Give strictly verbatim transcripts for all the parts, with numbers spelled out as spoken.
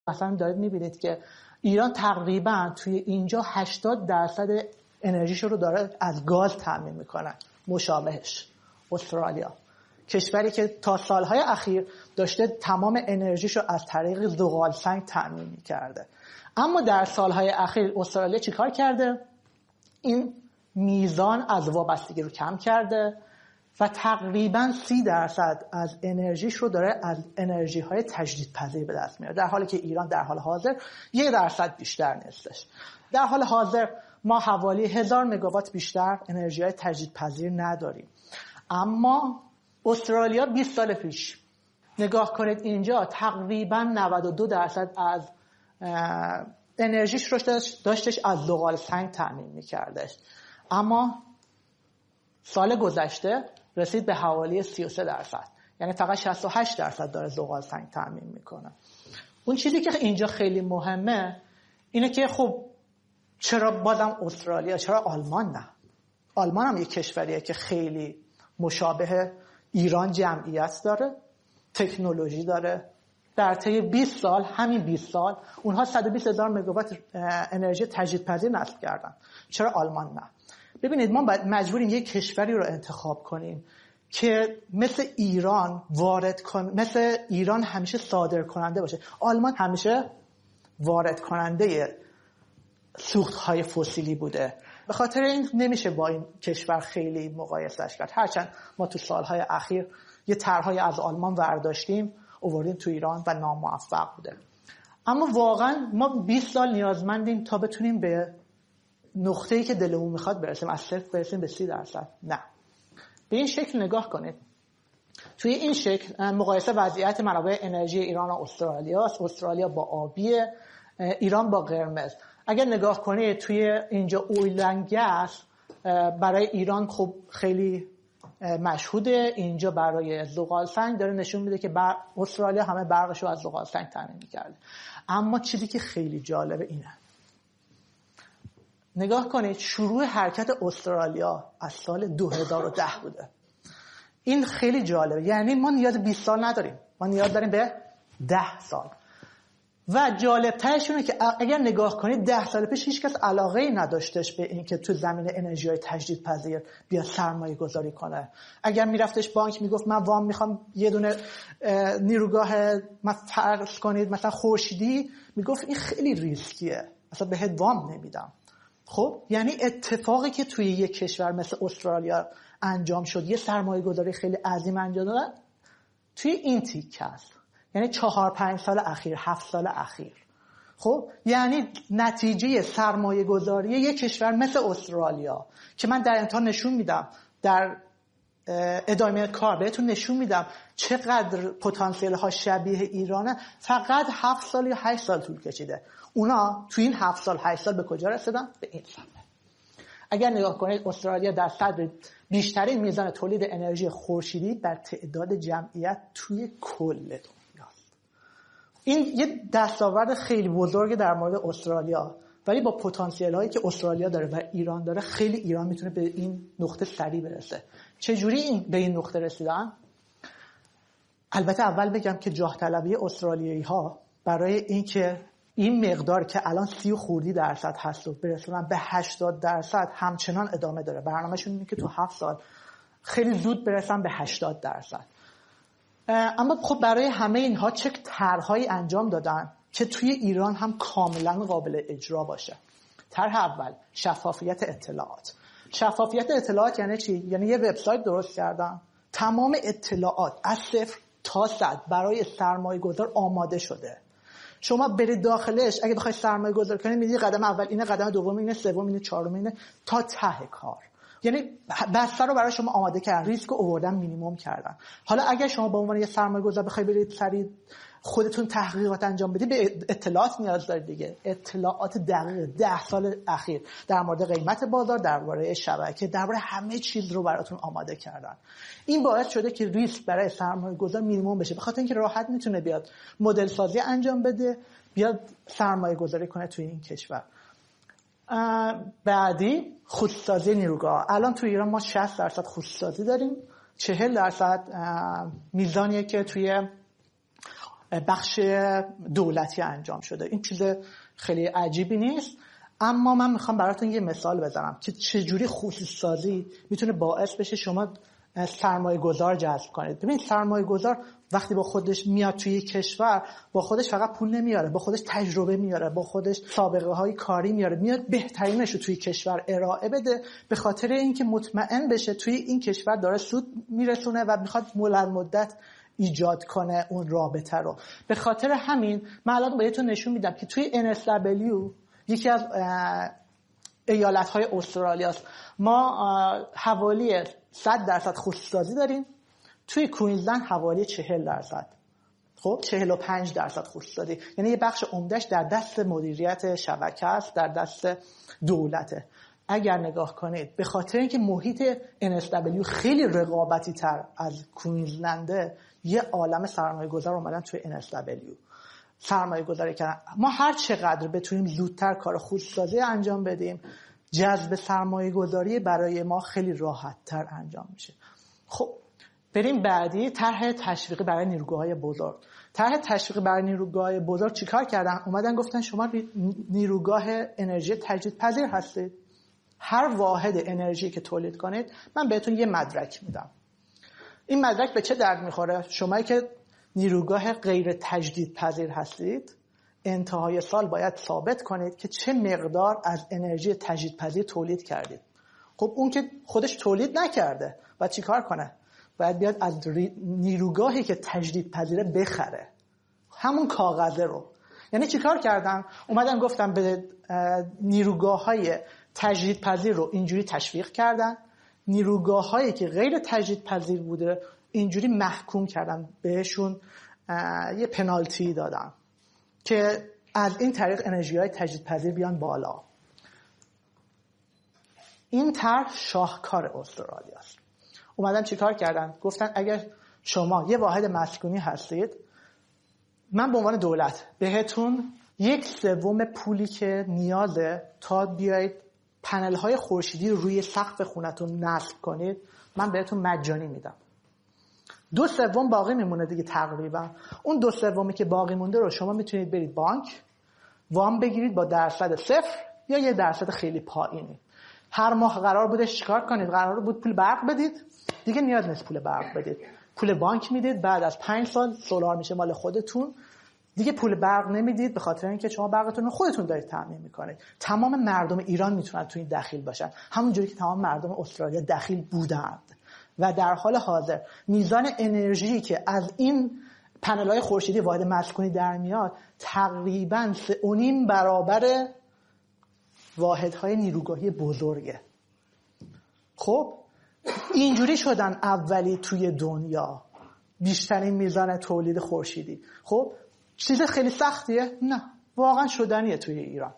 مثلا دارید میبینید که ایران تقریبا توی اینجا هشتاد درصد انرژیشو رو داره از گاز تامین میکنه، مشابهش استرالیا، کشوری که تا سالهای اخیر داشته تمام انرژیشو از طریق زغال سنگ تامین میکرده. اما در سالهای اخیر استرالیا چیکار کرده؟ این میزان از وابستگی رو کم کرده و تقریباً سی درصد از انرژیش رو داره از انرژی های تجدیدپذیر به دست میاره، در حالی که ایران در حال حاضر یک درصد بیشتر نیستش. در حال حاضر ما حوالی هزار مگاوات بیشتر انرژی های تجدیدپذیر نداریم. اما استرالیا بیست سال پیش نگاه کنید اینجا تقریباً نود و دو درصد از انرژیش رو داشتش از زغال سنگ تامین میکردش، اما سال گذشته رسید به حوالی سی و سه درصد، یعنی فقط شصت و هشت درصد داره زغال سنگ تامین میکنه. اون چیزی که اینجا خیلی مهمه اینه که خب چرا بازم استرالیا، چرا آلمان نه؟ آلمان هم یک کشوریه که خیلی مشابه ایران جمعیت داره، تکنولوژی داره. در طی بیست سال، همین بیست سال اونها صد و بیست هزار مگاوات انرژی تجدیدپذیر نصب کردن. چرا آلمان نه؟ ببینید ما باید مجبوریم یک کشوری رو انتخاب کنیم که مثل ایران وارد کن مثل ایران همیشه صادر کننده باشه. آلمان همیشه وارد کننده سوخت‌های فسیلی بوده، به خاطر این نمیشه با این کشور خیلی مقایسهش کرد، هرچند ما تو سالهای اخیر یه طرح‌های از آلمان برداشتیم آوردیم تو ایران و ناموفق بوده. اما واقعا ما بیست سال نیازمندیم تا بتونیم به نقطه‌ای که دلمون میخواد برسیم، از صفر برسیم به سی درصد. نه، به این شکل نگاه کنید. توی این شکل مقایسه وضعیت منابع انرژی ایران و استرالیا است. استرالیا با آبیه، ایران با قرمز. اگر نگاه کنید توی اینجا اویل اند گاز برای ایران خب خیلی مشهوده، اینجا برای زغال سنگ داره نشون میده که بر استرالیا همه برقشو از زغال سنگ تامین می‌کرده. اما چیزی که خیلی جالبه اینه، نگاه کنید شروع حرکت استرالیا از سال دو هزار و ده بوده. این خیلی جالبه، یعنی ما نیاز بیست سال نداریم، ما نیاز داریم به ده سال. و جالب ترش اینه که اگر نگاه کنید ده سال پیش هیچ کس علاقه نداشتش به این که تو زمین انرژی های تجدیدپذیر بیا سرمایه گذاری کنه. اگر میرفتش بانک میگفت من وام میخوام یه دونه نیروگاه ما فرض کنید مثلا خورشیدی، میگفت این خیلی ریسکیه، اصلا بهت وام نمیدم. خب یعنی اتفاقی که توی یک کشور مثل استرالیا انجام شد، یه سرمایه گذاری خیلی عظیم انجام دادن توی این تیکه است، یعنی چهار پنج سال اخیر، هفت سال اخیر. خب یعنی نتیجه سرمایه گذاری یک کشور مثل استرالیا که من در امتحان نشون میدم، در ادامه کار بهتون نشون میدم چقدر پتانسیل ها شبیه ایرانه، فقط هفت سال یا هشت سال طول کشیده. اونا تو این هفت سال هشت سال به کجا رسیدن؟ به این سال. اگر نگاه کنید استرالیا در صدر بیشترین میزان تولید انرژی خورشیدی بر تعداد جمعیت توی کل دنیاست. این یه دستاورد خیلی بزرگه در مورد استرالیا، ولی با پتانسیل هایی که استرالیا داره و ایران داره خیلی ایران میتونه به این نقطه سریع برسه. چجوری این به این نقطه رسیدن؟ البته اول بگم که جاه طلبی استرالیایی ها برای اینکه این مقدار که الان سی و خوردی درصد هست رو برسونن به هشتاد درصد همچنان ادامه داره. برنامه‌شون اینه که تو هفت سال خیلی زود برسن به هشتاد درصد. اما خب برای همه اینها چه طرح‌هایی انجام دادن که توی ایران هم کاملا قابل اجرا باشه. طرح اول شفافیت اطلاعات. شفافیت اطلاعات یعنی چی؟ یعنی یه وبسایت درست کردن، تمام اطلاعات از صفر تا صد برای سرمایه گذار آماده شده. شما برید داخلش، اگه بخواید سرمایه گذاری کنید میدید قدم اول اینه، قدم دوم اینه، سوم اینه، چهارم اینه، تا ته کار. یعنی بستر رو برای شما آماده کردن، ریسک رو آوردن مینیمم کردن. حالا اگه شما به عنوان یه سرمایه گذار بخواید برید سریع خودتون تحقیقات انجام بدید، به اطلاعات نیاز دارید دیگه. اطلاعات دقیق ده سال اخیر در مورد قیمت بازار، درباره شبکه، درباره همه چیز رو براتون آماده کردن. این باعث شده که ریسک برای سرمایه گذار مینیمم بشه، به خاطر اینکه راحت میتونه بیاد مدل سازی انجام بده، بیاد سرمایه گذاری کنه توی این کشور. بعدی خودسازی نیروگاه. الان توی ایران ما شصت درصد خودسازی داریم، چهل درصد میزانیه که توی بخش دولتی انجام شده. این چیز خیلی عجیبی نیست، اما من میخوام براتون یه مثال بزنم که چجوری خصوصی سازی میتونه باعث بشه شما سرمایه گذار جذب کنید. ببینید سرمایه گذار وقتی با خودش میاد توی کشور، با خودش فقط پول نمیاره، با خودش تجربه میاره، با خودش سابقه های کاری میاره، میاد بهترینش رو توی کشور ارائه بده، به خاطر اینکه مطمئن بشه توی این کشور داره سود میرسونه و میخواد مولد مدت ایجاد کنه اون رابطه رو. به خاطر همین من الان بهتون نشون میدم که توی ان اس دبلیو یکی از ایالت‌های استرالیا است، ما حوالی صد درصد خصوصی داریم، توی کوینزلند حوالی چهل درصد، خب چهل و پنج درصد خصوصی، یعنی یه بخش عمدهش در دست مدیریت شبکه است، در دست دولته. اگر نگاه کنید به خاطر اینکه محیط ان اس دبلیو خیلی رقابتی تر از کوینزلنده، یه عالم سرمایه گذار اومدن توی ان اس دبلیو سرمایه گذاری کردن. ما هر چقدر بتونیم زودتر کار خودسازی انجام بدیم، جذب سرمایه گذاری برای ما خیلی راحت تر انجام میشه. خب بریم بعدی، طرح تشویقی برای نیروگاه‌های بزرگ. طرح تشویقی برای نیروگاه‌های بزرگ چیکار کردن؟ اومدن گفتن شما نیروگاه انرژی تجدیدپذیر هستید، هر واحد انرژی که تولید کنید من بهتون یه مدرک میدم. این مدرک به چه درد میخوره؟ شمایی که نیروگاه غیر تجدیدپذیر هستید، انتهای سال باید ثابت کنید که چه مقدار از انرژی تجدیدپذیر تولید کردید. خب اون که خودش تولید نکرده باید چی کار کنه؟ باید بیاد از نیروگاهی که تجدیدپذیره بخره همون کاغذه رو. یعنی چی کار کردن؟ اومدن گفتن به نیروگاه‌های تجدیدپذیر رو اینجوری تشویق کردن، نیروگاه‌هایی که غیر تجدیدپذیر بوده اینجوری محکوم کردن، بهشون یه پنالتی دادن که از این طریق انرژی‌های تجدیدپذیر بیان بالا. این طرح شاهکار استرالیا است. اومدن چیکار کردن؟ گفتن اگر شما یه واحد مسکونی هستید، من به عنوان دولت بهتون یک سوم پولی که نیازه تا بیایید پنل‌های خورشیدی رو روی سقف خونتون نصب کنید من بهتون مجانی میدم. دو سوم باقی میمونه دیگه تقریبا. اون دو سومی که باقی مونده رو شما میتونید برید بانک وام بگیرید با درصد صفر یا یه درصد خیلی پایینی. هر ماه قرار بوده چیکار کنید؟ قرار بود پول برق بدید، دیگه نیاز نیست پول برق بدید، پول بانک میدید، بعد از پنج سال سولار میشه مال خودتون، دیگه پول برق نمیدید به خاطر اینکه شما برقتون رو خودتون دارید تامین میکنید. تمام مردم ایران میتونن تو این دخیل باشن، همونجوری که تمام مردم استرالیا دخیل بودند و در حال حاضر میزان انرژی که از این پنل‌های خورشیدی واحد مسکونی در میاد تقریباً سه و نیم برابر واحدهای نیروگاهی بزرگه. خب اینجوری شدن اولی توی دنیا بیشترین میزان تولید خورشیدی. خب چیز خیلی سختیه؟ نه، واقعا شدنیه توی ایران.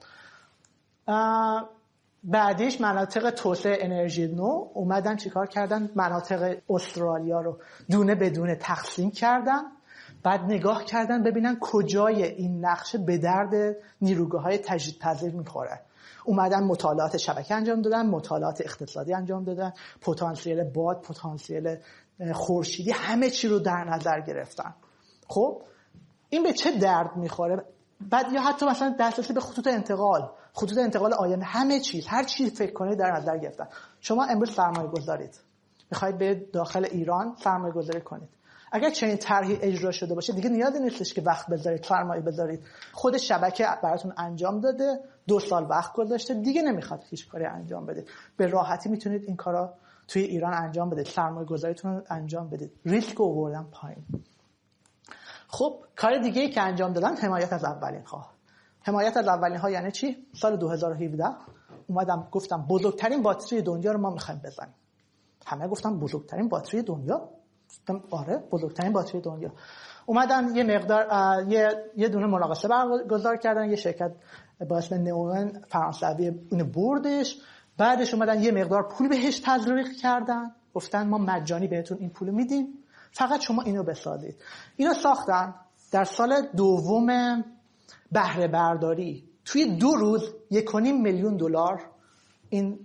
بعدیش مناطق توسعه انرژی نو اومدن چیکار کردن؟ مناطق استرالیا رو دونه بدونه تقسیم کردن، بعد نگاه کردن ببینن کجای این نقشه به درد نیروگاه‌های تجدیدپذیر میخوره. اومدن مطالعات شبکه انجام دادن، مطالعات اقتصادی انجام دادن، پتانسیل باد، پتانسیل خورشیدی، همه چی رو در نظر گرفتن. خب این به چه درد میخوره؟ بعد یا حتی مثلا دسترسی به خطوط انتقال، خطوط انتقال آینده، همه چیز، هر چیز فکر کنید در نظر گرفتن. شما امروز سرمایه گذارید، میخواید به داخل ایران سرمایه گذاری کنید. اگر چنین طرحی اجرا شده باشه دیگه نیازی نیستش که وقت بذارید، سرمایه بذارید. خود شبکه براتون انجام داده، دو سال وقت گذاشته، دیگه نمیخواد هیچ کاری انجام بدید. به راحتی میتونید این کارا توی ایران انجام بدید، سرمایه گذاریتون رو انجام بدید، ریسک رو آوردن پایین. خب کار دیگه ای که انجام دادن حمایت از اولین ها. حمایت از اولین ها یعنی چی؟ سال دو هزار و هفده اومدم گفتم بزرگترین باتری دنیا رو ما میخوایم بزنیم. همه گفتم بزرگترین باتری دنیا؟ گفتم آره بزرگترین باتری دنیا. اومدن یه مقدار یه یه دونه مناقصه برگزار کردن، یه شرکت با اسم نئون فرانسوی اون بردش، بعدش اومدن یه مقدار پول بهش تزریق کردن، گفتن ما مجانی بهتون این پول میدیم، فقط شما اینو بسازید. اینو ساختن. در سال دوم بهره برداری توی دو روز یک و نیم میلیون دلار این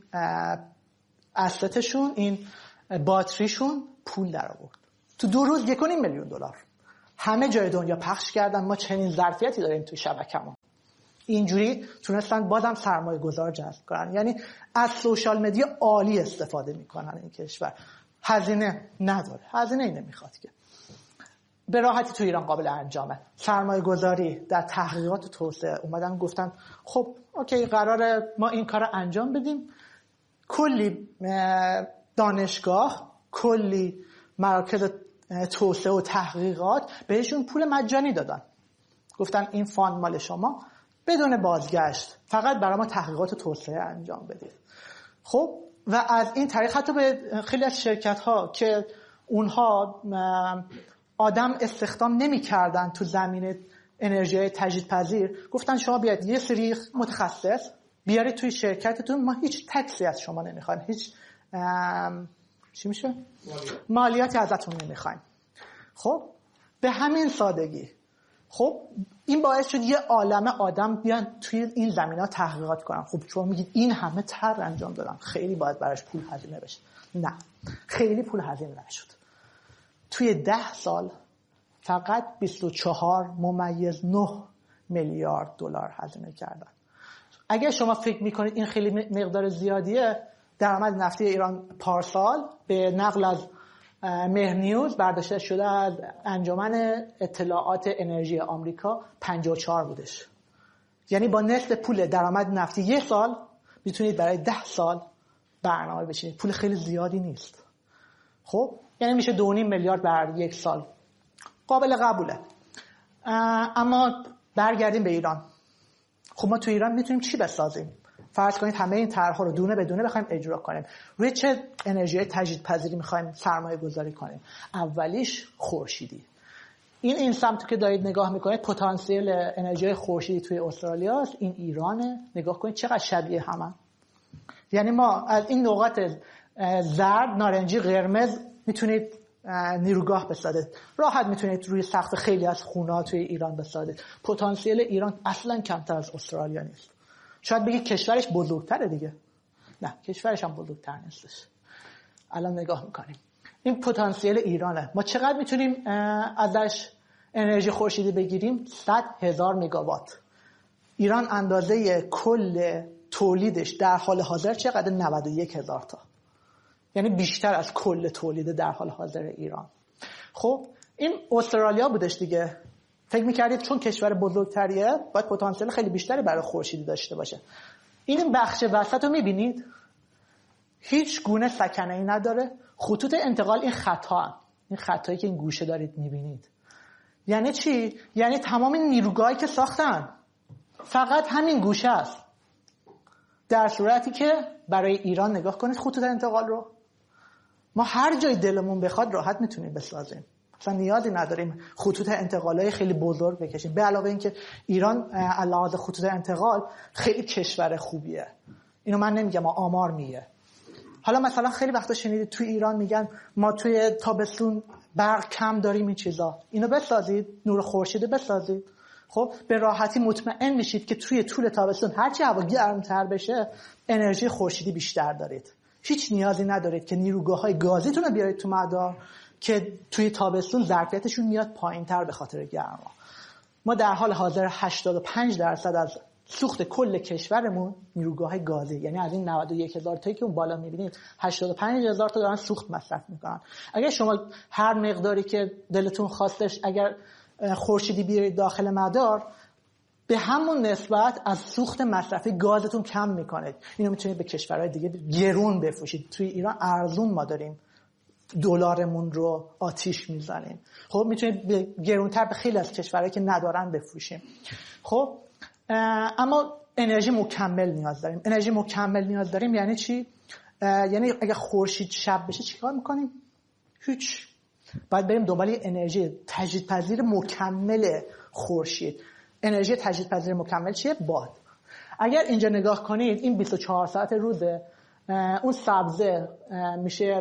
اسستشون، این باتریشون پول در آورد. تو دو روز یک و نیم میلیون دلار. همه جای دنیا پخش کردن. ما چنین ظرفیتی داریم توی شبکه‌مون. اینجوری تونستن بازم سرمایه گذار جذب کنن. یعنی از سوشال مدیا عالی استفاده میکنن این کشور. هزینه نداره، هزینه ای نمیخواد که به راحتی تو ایران قابل انجامه. سرمایه گذاری در تحقیقات و توسعه اومدن گفتن خب اوکی قراره ما این کار انجام بدیم. کلی دانشگاه، کلی مراکز توسعه و تحقیقات بهشون پول مجانی دادن. گفتن این فاند مال شما بدون بازگشت، فقط برای ما تحقیقات و توسعه انجام بدید. خب و از این طریق حتی به خیلی از شرکت ها که اونها آدم استخدام نمی کردن تو زمینه انرژی تجدیدپذیر، گفتن شما بیاید یه سری متخصص بیارید توی شرکتتون، ما هیچ تکسی از شما نمیخوایم، هیچ چی میشه؟ مالیاتی ازتون نمیخوایم. خب به همین سادگی. خب این باعث شد یه عالمه آدم بیان توی این زمینه تحقیقات کنن. خب شما میگید این همه طرح انجام دادن، خیلی باید براش پول هزینه بشه. نه، خیلی پول هزینه نشد. توی ده سال فقط بیست و چهار ممیز نه میلیارد دلار هزینه کردن. اگه شما فکر میکنید این خیلی مقدار زیادیه، درآمد نفتی ایران پارسال به نقل از مهرنیوز برداشته شده از انجمن اطلاعات انرژی آمریکا پنجاه و چهار بودش. یعنی با نصف پول درآمد نفتی یه سال میتونید برای ده سال برنامه بچینید. پول خیلی زیادی نیست. خب یعنی میشه دو و نیم میلیارد بر یک سال. قابل قبوله. اما برگردیم به ایران. خب ما تو ایران میتونیم چی بسازیم؟ فرض کنید همه این طرح‌ها رو دونه بدونه بخوایم اجرا کنیم. روی چه انرژی تجدیدپذیری می‌خوایم سرمایه گذاری کنیم؟ اولیش خورشیدی. این این سمت که دارید نگاه می‌کنید پتانسیل انرژی خورشیدی توی استرالیا است، این ایرانه. نگاه کنید چقدر شبیه همن. یعنی ما از این نقاط زرد، نارنجی، قرمز میتونید نیروگاه بسازید. راحت میتونید روی سقف خیلی از خونه‌ها توی ایران بسازید. پتانسیل ایران اصلاً کمتر از استرالیا نیست. شاید بگید کشورش بزرگتره دیگه. نه، کشورش هم بزرگتر نیستش. الان نگاه میکنیم این پتانسیل ایرانه. ما چقدر میتونیم ازش انرژی خورشیدی بگیریم؟ صد هزار مگاوات. ایران اندازه کل تولیدش در حال حاضر چقدر؟ نود و یک هزار تا. یعنی بیشتر از کل تولید در حال حاضر ایران. خب این استرالیا بودش دیگه. فکر می‌کردید چون کشور بزرگتریه باید پتانسیل خیلی بیشتری برای خورشیدی داشته باشه. این بخش وسط رو می‌بینید؟ هیچ گونه سکنه‌ای نداره. خطوط انتقال این خطا، این خطایی که این گوشه دارید می‌بینید. یعنی چی؟ یعنی تمام نیروگاهی که ساختن فقط همین گوشه است. در صورتی که برای ایران نگاه کنید خطوط انتقال رو، ما هر جای دلمون بخواد راحت میتونیم بسازیم. اصلا نیازی نداریم خطوط انتقالای خیلی بزرگ بکشیم. به علاوه اینکه ایران علاوه خطوط انتقال خیلی کشور خوبیه. اینو من نمیگم، آمار میگه. حالا مثلا خیلی وقتا شنیدید توی ایران میگن ما توی تابستون برق کم داریم، این چیزا. اینو بسازید، نور خورشید بسازید. خب به راحتی مطمئن میشید که توی طول تابستون هرچی هوا گرمتر بشه انرژی خورشیدی بیشتر دارید. هیچ نیازی ندارید که نیروگاه‌های گازیتون رو بیارید تو مدار که توی تابستون ظرفیتشون میاد پایین‌تر به خاطر گرما. ما در حال حاضر هشتاد و پنج درصد از سوخت کل کشورمون نیروگاه گازی، یعنی از این نود و یک هزار تایی که اون بالا می‌بینید هشتاد و پنج هزار تا دارن سوخت مصرف می‌کنن. اگر شما هر مقداری که دلتون خواستش اگر خورشیدی بیارید داخل مدار، به همون نسبت از سوخت مصرفی گازتون کم می‌کنید. اینو می‌تونید به کشورهای دیگه گرون بفروشید. توی ایران ارزون ما داریم دلارمون رو آتیش میزنیم. خب میتونید گرونتر به خیلی از کشورهایی که ندارن بفروشیم. خب اما انرژی مکمل نیاز داریم. انرژی مکمل نیاز داریم یعنی چی؟ یعنی اگه خورشید شب بشه چیکار میکنیم؟ هیچ. باید بریم دنبال انرژی تجدیدپذیر مکمل خورشید. انرژی تجدیدپذیر مکمل چیه؟ باد. اگر اینجا نگاه کنید این بیست و چهار ساعت روزه، اون سبزه میشه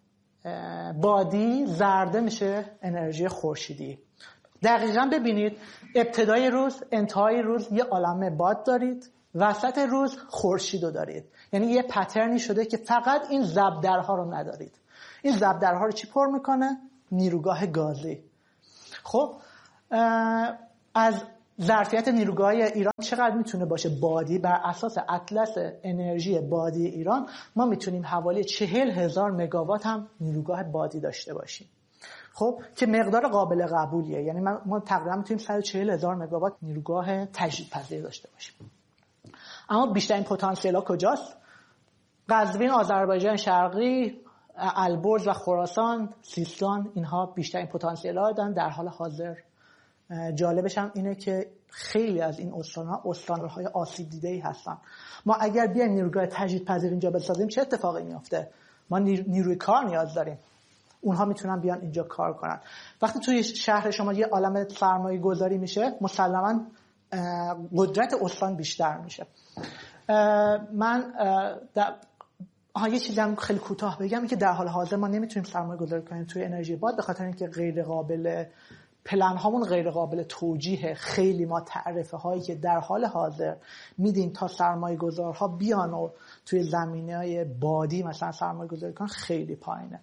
بادی، زرده میشه انرژی خورشیدی. دقیقاً ببینید ابتدای روز، انتهای روز یه عالمه باد دارید، وسط روز خورشیدو دارید. یعنی یه پترنی شده که فقط این زبدرها رو ندارید. این زبدرها رو چی پر میکنه؟ نیروگاه گازی. خب از ظرفیت نیروگاه ایران چقدر میتونه باشه بادی، بر اساس اطلس انرژی بادی ایران ما میتونیم حوالی چهل هزار مگاوات هم نیروگاه بادی داشته باشیم. خب که مقدار قابل قبولیه، یعنی ما تقریبا میتونیم صد و چهل هزار مگاوات نیروگاه تجدیدپذیر داشته باشیم. اما بیشترین پتانسیل ها کجاست؟ قزوین، آذربایجان شرقی، البرز و خراسان، سیستان، اینها بیشترین پتانسیل ها دارن در حال حاضر. جالبش هم اینه که خیلی از این استان‌ها استان‌های آسیب دیده‌ای هستن. ما اگر بیایم نیروگاه تجدیدپذیر اینجا بسازیم چه اتفاقی میفته؟ ما نیروی کار نیاز داریم، اونها میتونن بیان اینجا کار کنن. وقتی توی شهر شما یه عالمه سرمایه گذاری میشه مسلماً قدرت استان بیشتر میشه. من در آها یه چیزی هم خیلی کوتاه بگم، این که در حال حاضر ما نمیتونیم سرمایه گذاری کنیم توی انرژی باد به خاطر اینکه غیر قابل پلن هامون غیر قابل توجیه. خیلی ما تعرفه هایی که در حال حاضر میدیم تا سرمایه گذارها بیان و توی زمینه های بادی مثلا سرمایه گذاری کنن خیلی پایینه.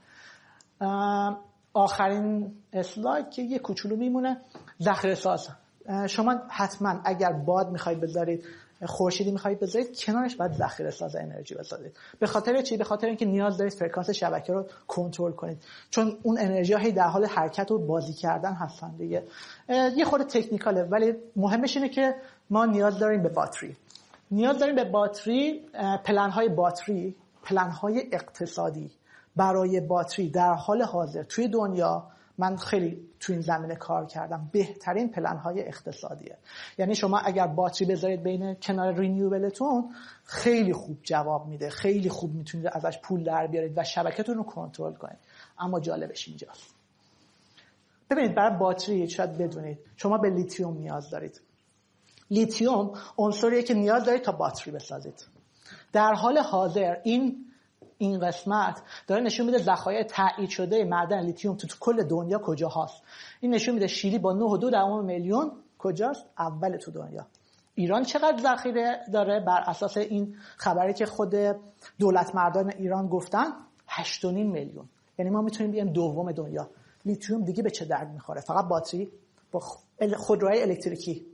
آخرین اسلاید که یه کوچولو میمونه، ذخیره ساز. شما حتما اگر باد میخواید بذارید، خورشیدی میخواید بذارید، کنارش باید ذخیره ساز انرژی بذارید. به خاطر چی؟ به خاطر اینکه نیاز دارید فرکانس شبکه رو کنترل کنید، چون اون انرژی ها در حال حرکت و بازی کردن هستن دیگه. یه خورده تکنیکاله ولی مهمش اینه که ما نیاز داریم به باتری. نیاز داریم به باتری. پلن های باتری، پلن های اقتصادی برای باتری در حال حاضر توی دنیا، من خیلی تو این زمینه کار کردم، بهترین پلن های اقتصادیه. یعنی شما اگر باتری بذارید بین کنار رینیوبلتون خیلی خوب جواب میده، خیلی خوب میتونید ازش پول در بیارید و شبکتون رو کنترل کنید. اما جالبش اینجاست، ببینید برای باتری شاید بدونید شما به لیتیوم نیاز دارید. لیتیوم عنصریه که نیاز دارید تا باتری بسازید. در حال حاضر این این قسمت داره نشون میده ذخایر تایید شده معدن لیتیوم تو, تو کل دنیا کجا هست. این نشون میده شیلی با نه و دو دهم میلیون کجاست؟ اول تو دنیا. ایران چقدر ذخیره داره؟ بر اساس این خبری که خود دولت مردان ایران گفتن هشت و نیم میلیون. یعنی ما میتونیم بیایم دوم دنیا. لیتیوم دیگه به چه درد میخوره؟ فقط باتری با خودروهای الکتریکی.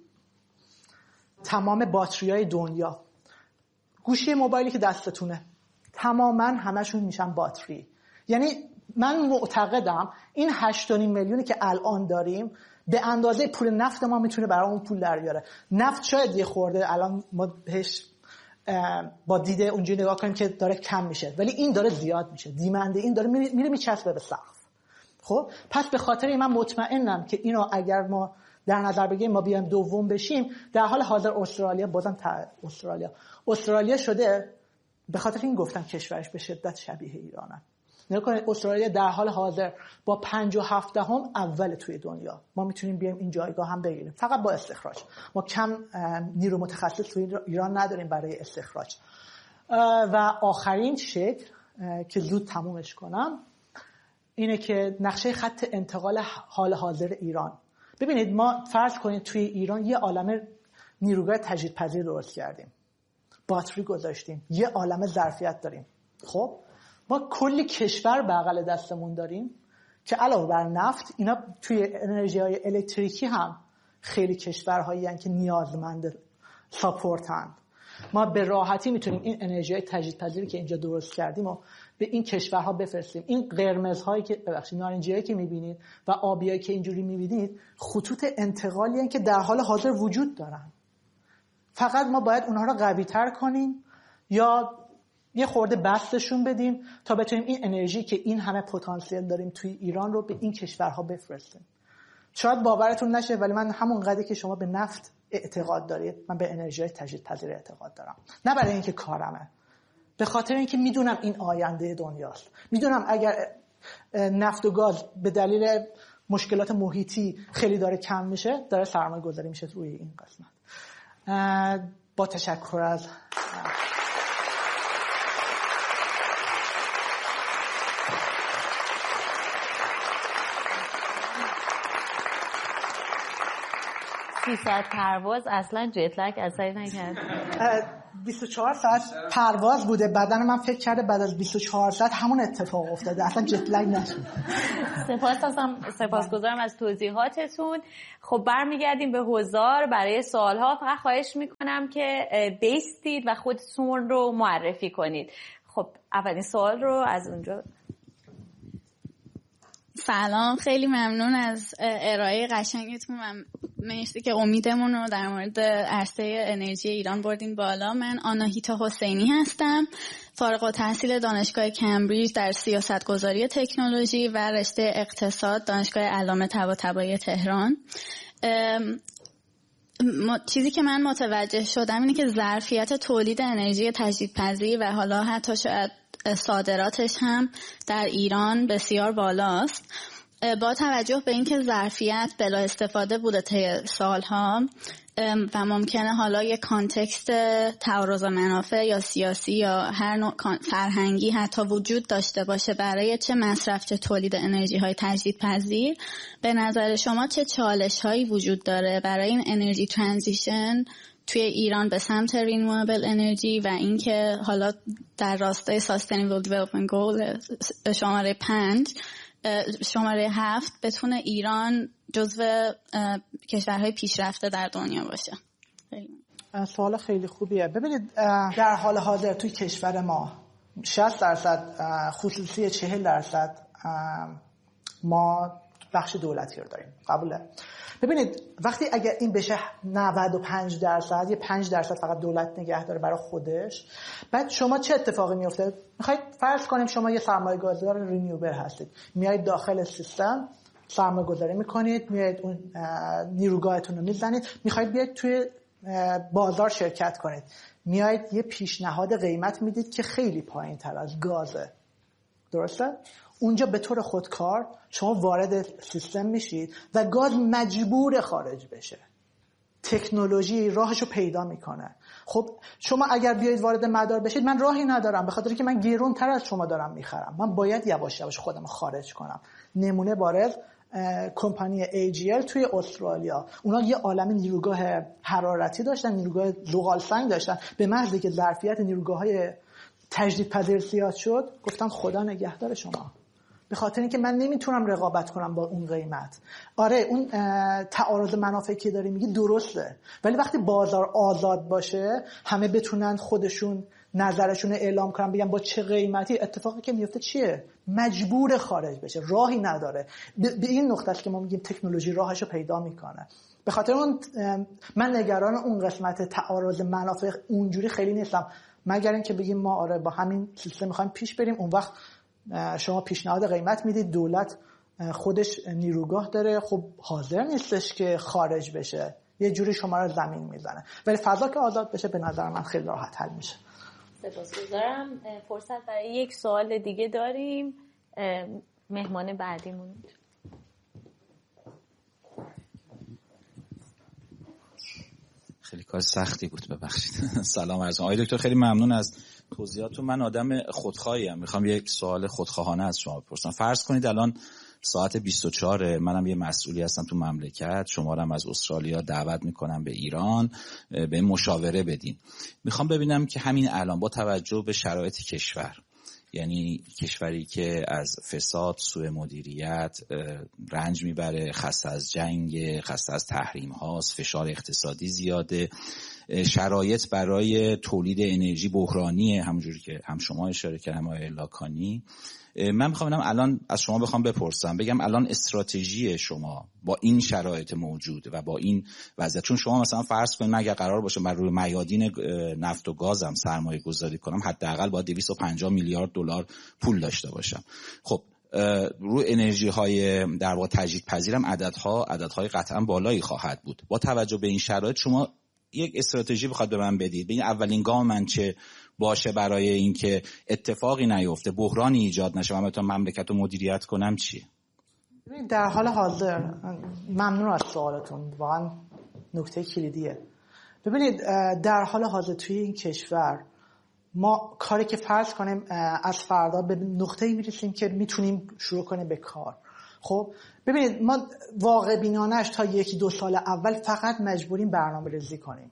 تمام باتریای دنیا، گوشی موبایلی که دستتونه، تماما همشون میشن باتری. یعنی من معتقدم این هشت و نیم میلیونی که الان داریم به اندازه پول نفت ما میتونه برامون پول در بیاره. نفت شاید یه خورده الان ما بهش با دیده اونجوری نگاه کنیم که داره کم میشه، ولی این داره زیاد میشه. دیمنده این داره میره میچسبه به سقف. خب پس به خاطر این من مطمئنم که اینو اگر ما در نظر بگیریم ما بیایم دوم بشیم، در حال حاضر استرالیا بازم تا استرالیا استرالیا شده. به خاطر این گفتم کشورش به شدت شبیه ایرانه. نگاه کنید استرالیا در حال حاضر با پنج و هفت دهم اول توی دنیا. ما میتونیم بیایم این جایگاه هم بگیریم فقط با استخراج. ما کم نیرو متخصص توی ایران نداریم برای استخراج. و آخرین شکل که زود تمومش کنم اینه که نقشه خط انتقال حال حاضر ایران. ببینید ما فرض کنید توی ایران یه عالمه نیروگاه تجدیدپذیر درست کردیم، باتری گذاشتیم، یه عالمه ظرفیت داریم. خب ما کلی کشور بغل دستمون داریم که علاوه بر نفت اینا توی انرژی های الکتریکی هم خیلی کشورهایی هستند که نیازمند ساپورتند. ما به راحتی میتونیم این انرژی های تجدیدپذیری که اینجا درست کردیم و به این کشورها بفرستیم. این قرمزهایی که ببخشید نارنجیایی که میبینید و آبیایی که اینجوری میبینید خطوط انتقالی هستند که در حال حاضر وجود دارن. فقط ما باید اونها رو قوی تر کنیم یا یه خورده بستشون بدیم تا بتونیم این انرژی که این همه پتانسیل داریم توی ایران رو به این کشورها بفرستیم. شاید باورتون نشه ولی من همون قدری که شما به نفت اعتقاد دارید من به انرژی تجدیدپذیر اعتقاد دارم. نه برای اینکه کارمه، به خاطر اینکه میدونم این آینده دنیاست. میدونم اگر نفت و گاز به دلیل مشکلات محیطی خیلی داره کم میشه، داره سرمایه گذاری میشه روی این قسمت. با تشکر از سی ساعت پرواز اصلا جت لگ اثری نکرد. بیست و چهار ساعت پرواز بوده، بدن من فکر کرده بعد از بیست و چهار ساعت همون اتفاق افتاده، اصلا جت لگ نشد. سپاس هستم، سپاسگزارم از توضیحاتتون. خب برمیگردیم به حضار برای سوالها. فقط خواهش میکنم که بیستید و خودتون رو معرفی کنید. خب اولین سوال رو از اونجا. سلام، خیلی ممنون از ارائه قشنگتون و مرسی که امیدمون رو در مورد عرصه انرژی ایران بردین بالا. من آناهیتا حسینی هستم، فارغ التحصیل دانشگاه کمبریج در سیاستگذاری تکنولوژی و رشته اقتصاد دانشگاه علامه طباطبایی تهران. چیزی که من متوجه شدم اینه که ظرفیت تولید انرژی تجدیدپذیر و حالا حتی شاید صادراتش هم در ایران بسیار بالاست. با توجه به اینکه ظرفیت بلا استفاده بوده طی سالها و ممکنه حالا یک کانتکست تعارض منافع یا سیاسی یا هر نوع فرهنگی حتی وجود داشته باشه برای چه مصرف چه تولید انرژی های تجدیدپذیر، به نظر شما چه چالش هایی وجود داره برای این انرژی ترانزیشن توی ایران به سمت رینیوبل انرژی و اینکه حالا در راستای ساستینبل دیولپمنت گول شماره پنج شماره هفت بتونه ایران جزو کشورهای پیشرفته در دنیا باشه؟ خیلی سوال خیلی خوبیه. ببینید در حال حاضر توی کشور ما شصت درصد خصوصی، چهل درصد ما بخش دولتی رو داریم. قبوله؟ ببینید وقتی اگر این بشه نود و پنج درصد، یه پنج درصد فقط دولت نگه داره برای خودش، بعد شما چه اتفاقی میفته؟ میخواید فرض کنیم شما یه سرمایه‌گذار رینیوبل هستید، میایید داخل سیستم سرمایه گذاری میکنید، میایید اون نیروگاهتون رو میزنید، میخواید بیاید توی بازار شرکت کنید، میایید یه پیشنهاد قیمت میدید که خیلی پایین تر از گازه. درسته؟ اونجا به طور خودکار شما وارد سیستم میشید و گاز مجبور خارج بشه. تکنولوژی راهشو پیدا میکنه. خب شما اگر بیایید وارد مدار بشید، من راهی ندارم، به خاطر که من گرونتر از شما دارم میخرم، من باید یواش یواش خودم خارج کنم. نمونه بارز کمپانی ای جی ال توی استرالیا، اونا یه عالم نیروگاه حرارتی داشتن، نیروگاه زغال سنگ داشتن، به محض که ظرفیت نیروگاه‌های تجدیدپذیر زیاد شد گفتم خدا نگهدار شما، به خاطر اینکه من نمیتونم رقابت کنم با اون قیمت. آره اون تعارض منافعی که داری میگی درسته، ولی وقتی بازار آزاد باشه همه بتونن خودشون نظرشون اعلام کنن، بگن با چه قیمتی، اتفاقی که میفته چیه؟ مجبور خارج بشه، راهی نداره. به این نقطه است که ما میگیم تکنولوژی راهشو پیدا میکنه. به خاطر اون من نگران اون قسمت تعارض منافع اونجوری خیلی نیستم، مگر اینکه بگیم ما آره با همین سیستم میخوایم پیش بریم، اون وقت شما پیشنهاد قیمت میدید، دولت خودش نیروگاه داره، خب حاضر نیستش که خارج بشه، یه جوری شما رو زمین میزنه. ولی فضا که آزاد بشه به نظر من خیلی راحت حل میشه. سپاسگزارم. فرصت برای یک سوال دیگه داریم. مهمان بعدیمون. خیلی کار سختی بود، ببخشید. سلام عرض. آقای دکتر خیلی ممنون از توضیحاتتون. من آدم خودخواهی ام، میخوام یک سوال خودخواهانه از شما بپرسم. فرض کنید الان ساعت بیست و چهار، منم یه مسئولی هستم تو مملکت، شما رو هم از استرالیا دعوت میکنم به ایران به مشاوره بدین. میخوام ببینم که همین الان با توجه به شرایط کشور، یعنی کشوری که از فساد، سوء مدیریت رنج میبره، خسته از جنگ، خسته از تحریم هاست، فشار اقتصادی زیاده، شرایط برای تولید انرژی بحرانیه، همونجوری که هم شما اشاره کردید هم آقای لاکانی. من میخوام ببینم الان از شما بخوام بپرسم، بگم الان استراتژی شما با این شرایط موجود و با این وضعیت، چون شما مثلا فرض کنید من اگر قرار باشه من روی میادین نفت و گازم سرمایه گذاری کنم، حداقل با دویست و پنجاه میلیارد دلار پول داشته باشم. خب روی انرژی های در واقع تجدیدپذیرم عددها عددهای قطعا بالایی خواهد بود. با توجه به این شرایط شما یک استراتژی بخواد به من بدید، ببین اولین گام من چه باشه برای اینکه اتفاقی نیفته، بحرانی ایجاد نشه، من بتونم مملکت رو مدیریت کنم، چیه؟ در حال حاضر ممنون از سوالتون، واقعا نکته کلیدیه. ببینید در حال حاضر توی این کشور ما کاری که فرض کنیم از فردا به نقطه‌ای میرسیم که میتونیم شروع کنیم به کار. خب ببینید ما واقع بینانش تا یکی دو سال اول فقط مجبوریم برنامه ریزی کنیم.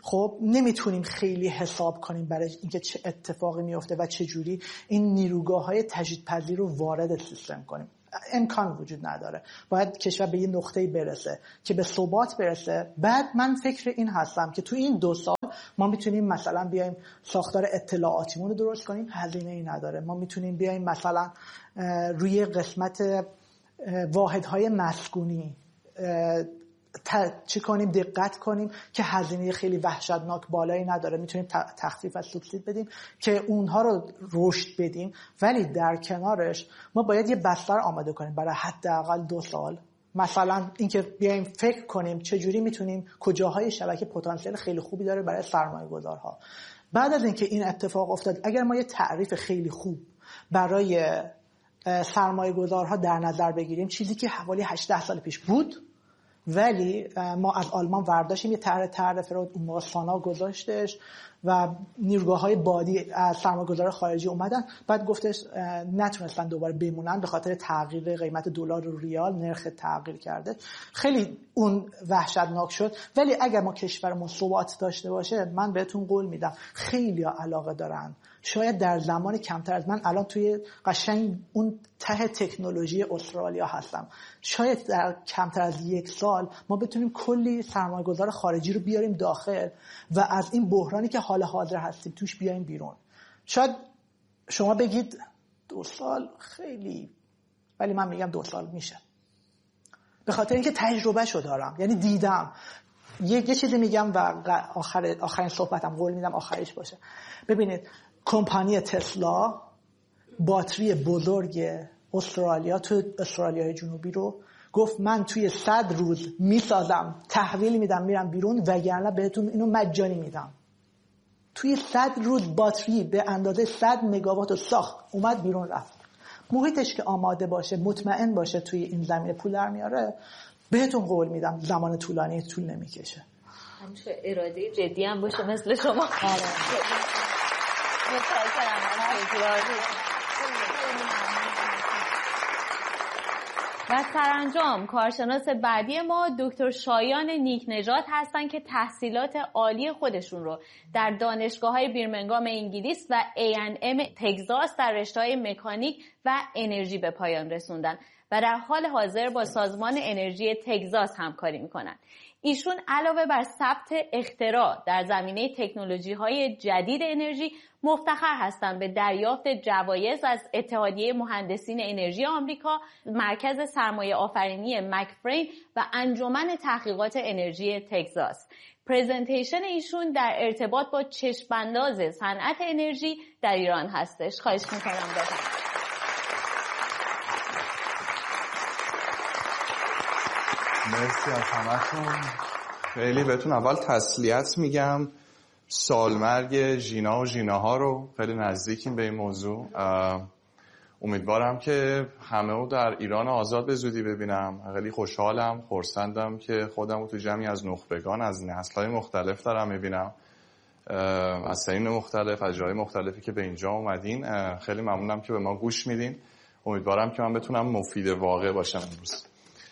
خب نمیتونیم خیلی حساب کنیم برای اینکه چه اتفاقی میفته و چه جوری این نیروگاه‌های تجدیدپذیر رو وارد سیستم کنیم. امکان وجود نداره. باید کشور به یه نقطه‌ای برسه که به ثبات برسه. بعد من فکر این هستم که تو این دو سال ما میتونیم مثلا بیایم ساختار اطلاعاتیمون رو درست کنیم، هزینه‌ای نداره. ما میتونیم بیایم مثلا روی قسمت واحدهای مسکونی چی کنیم، دقت کنیم که هزینه خیلی وحشتناک بالایی نداره. میتونیم تخفیف از سوبسید بدیم که اونها رو رشد بدیم، ولی در کنارش ما باید یه بستر آماده کنیم برای حداقل دو سال. مثلا اینکه بیایم فکر کنیم چجوری میتونیم، کجاهای شبکه پتانسیل خیلی خوبی داره برای سرمایه گذارها. بعد از اینکه این اتفاق افتاد، اگر ما یه تعریف خیلی خوب برای سرمایه گذارها در نظر بگیریم، چیزی که حوالی هجده سال پیش بود، ولی ما از آلمان ورداشتیم یه طرح تعرفه رو اون موقع سانا گذاشتش و نیروگاه‌های بادی از سرمایه‌گذار خارجی اومدن، بعد گفتش نتونستن دوباره بمونن به خاطر تغییر قیمت دلار و ریال، نرخ تغییر کرده. خیلی اون وحشتناک شد. ولی اگر ما کشورمون ثبات داشته باشه، من بهتون قول میدم خیلی علاقه دارن. شاید در زمان کمتر از من الان توی قشنگ اون ته تکنولوژی استرالیا هستم، شاید در کمتر از یک سال ما بتونیم کلی سرمایه‌گذار خارجی رو بیاریم داخل و از این بحرانی که حال حاضر هستیم توش بیایم بیرون. شاید شما بگید دو سال خیلی، ولی من میگم دو سال میشه، به خاطر اینکه تجربه شو دارم، یعنی دیدم. یه, یه چیزی میگم و آخر آخرین صحبتم قول میدم آخرش باشه. ببینید کمپانی تسلا باتری بزرگ استرالیا، تو استرالیای جنوبی رو گفت من توی صد روز میسازم، تحویل میدم، میرم بیرون، وگرنه بهتون اینو مجانی میدم. توی صد روز باتری به اندازه صد مگاوات رو ساخت، اومد بیرون رفت. محیطش که آماده باشه، مطمئن باشه توی این زمینه پول در میاره، بهتون قول میدم زمان طولانی طول نمیکشه. همیشه اراده جدی هم باشه مثل شما. و سرانجام کارشناس بعدی ما دکتر شایان نیک نژاد هستن که تحصیلات عالی خودشون رو در دانشگاه‌های بیرمنگام انگلیس و ای ان ام تگزاس در رشته‌های مکانیک و انرژی به پایان رسوندن و در حال حاضر با سازمان انرژی تگزاس همکاری میکنن. ایشون علاوه بر ثبت اختراع در زمینه تکنولوژی‌های جدید انرژی، مفتخر هستند به دریافت جوایز از اتحادیه مهندسین انرژی آمریکا، مرکز سرمایه آفرینی مکفرین و انجمن تحقیقات انرژی تگزاس. پرزنتیشن ایشون در ارتباط با چشم‌انداز صنعت انرژی در ایران هستش. خواهش می‌کنم بفرمایید. مرسی از همتون. خیلی بهتون اول تسلیت میگم. سالمرگ ژینا و ژیناها رو خیلی نزدیکیم به این موضوع. امیدوارم که همه رو در ایران آزاد به زودی ببینم. خیلی خوشحالم، خرسندم که خودم رو تو جمعی از نخبگان از نسل‌های مختلف دارم میبینم، از سنین مختلف، از جای مختلفی که به اینجا اومدین. خیلی ممنونم که به ما گوش میدین. امیدوارم که من بتونم مفید واقع باشم امروز.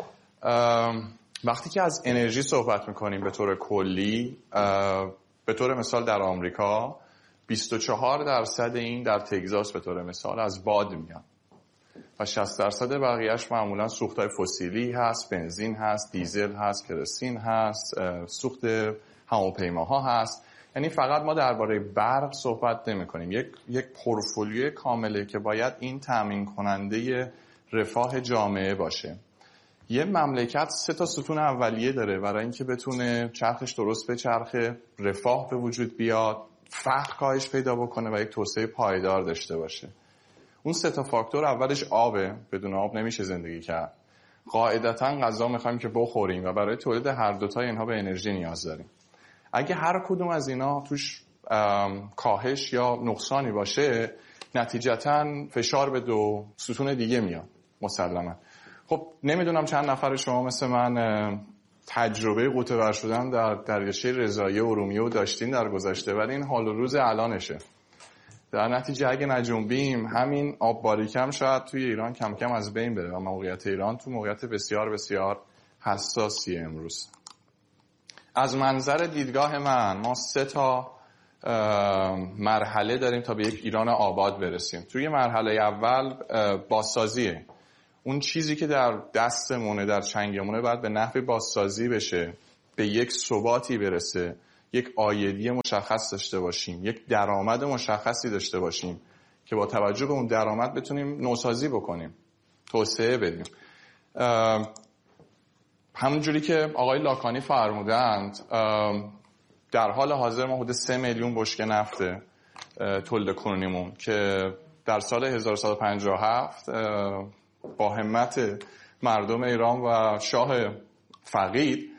وقتی که از انرژی صحبت میکنیم به طور کلی، به طور مثال در آمریکا بیست و چهار درصد این در تگزاس به طور مثال از باد میاد و شصت درصد بقیهش معمولا سوختهای فسیلی هست، بنزین هست، دیزل هست، کرosین هست، سوخت هواپیماها هست. یعنی فقط ما درباره برق صحبت نمی‌کنیم. یک یک پورتفولیوی کامله که باید این تامین کننده رفاه جامعه باشه. یه مملکت سه تا ستون اولیه داره برای اینکه بتونه چرخش درست بچرخه، رفاه به وجود بیاد، فقر کاهش پیدا بکنه و یک توسعه پایدار داشته باشه. اون سه تا فاکتور اولش آبه، بدون آب نمیشه زندگی کرد. قاعدتاً غذا می‌خوایم که بخوریم و برای تولید هر دو تا اینها به انرژی نیاز داریم. اگه هر کدوم از اینا توش کاهش یا نقصانی باشه، نتیجتاً فشار به دو ستون دیگه میاد مسلماً. خب نمیدونم چند نفر شما مثل من تجربه غوطه ور شدن در دریاچه رضایی ارومیه رو داشتین در گذشته، ولی این حال و روز الانشه. در نتیجه اگه نجنبیم همین آب باریکم شاید توی ایران کم کم از بین بره و موقعیت ایران تو موقعیت بسیار بسیار حساسیه امروز. از منظر دیدگاه من ما سه تا مرحله داریم تا به یک ایران آباد برسیم. توی مرحله اول بازسازیه. اون چیزی که در دستمونه، در چنگمونه، باید به نحوی بازسازی بشه، به یک ثباتی برسه، یک عایدی مشخص داشته باشیم، یک درآمد مشخصی داشته باشیم که با توجه به اون درآمد بتونیم نوسازی بکنیم، توسعه بدیم. همونجوری که آقای لاکانی فرمودند، در حال حاضر ما حدود سه میلیون بشکه نفت تولید کنونیمون که در سال هزار و سیصد و پنجاه و هفت با همت مردم ایران و شاه فقید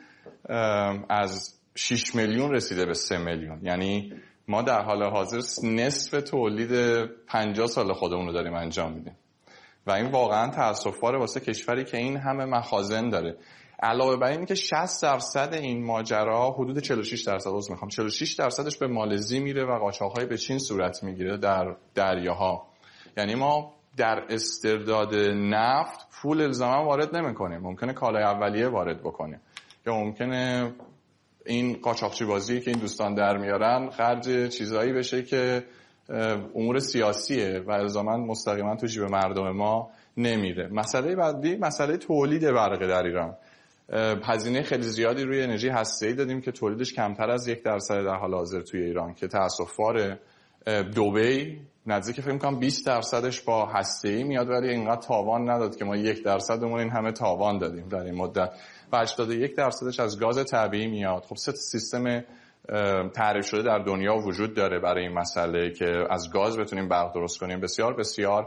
از شش میلیون رسیده به سه میلیون. یعنی ما در حال حاضر نصف تولید پنجاه سال خودمون رو داریم انجام میدیم و این واقعا تأسف‌باره واسه کشوری که این همه مخازن داره. علاوه بر این که شصت درصد این ماجرا، حدود چهل و شش درصد عذر میخوام چهل و شش درصدش به مالزی میره و قاچاق‌های به چین صورت میگیره در دریاها. یعنی ما در استرداد نفت پول الزاما وارد نمی‌کنیم، ممکنه کالای اولیه وارد بکنیم یا ممکنه این قاچاقچی بازی که این دوستان در میارن خرج چیزایی بشه که امور سیاسیه و الزاما مستقیما تو جیب مردم ما نمیره. مسئله بعدی مسئله تولید برق در ایران. هزینه خیلی زیادی روی انرژی هسته‌ای دادیم که تولیدش کمتر از یک درصد در حال حاضر توی ایران که تأسف‌باره. دبی نزدیک فکر می‌کنم بیست درصدش با هسته‌ای میاد ولی اینقدر تاوان نداد که ما یک درصدمون این همه تاوان دادیم در این مدت و هشتاد و یک درصدش از گاز طبیعی میاد. خب سه سیستم تعریف شده در دنیا وجود داره برای این مسئله که از گاز بتونیم برق درست کنیم. بسیار بسیار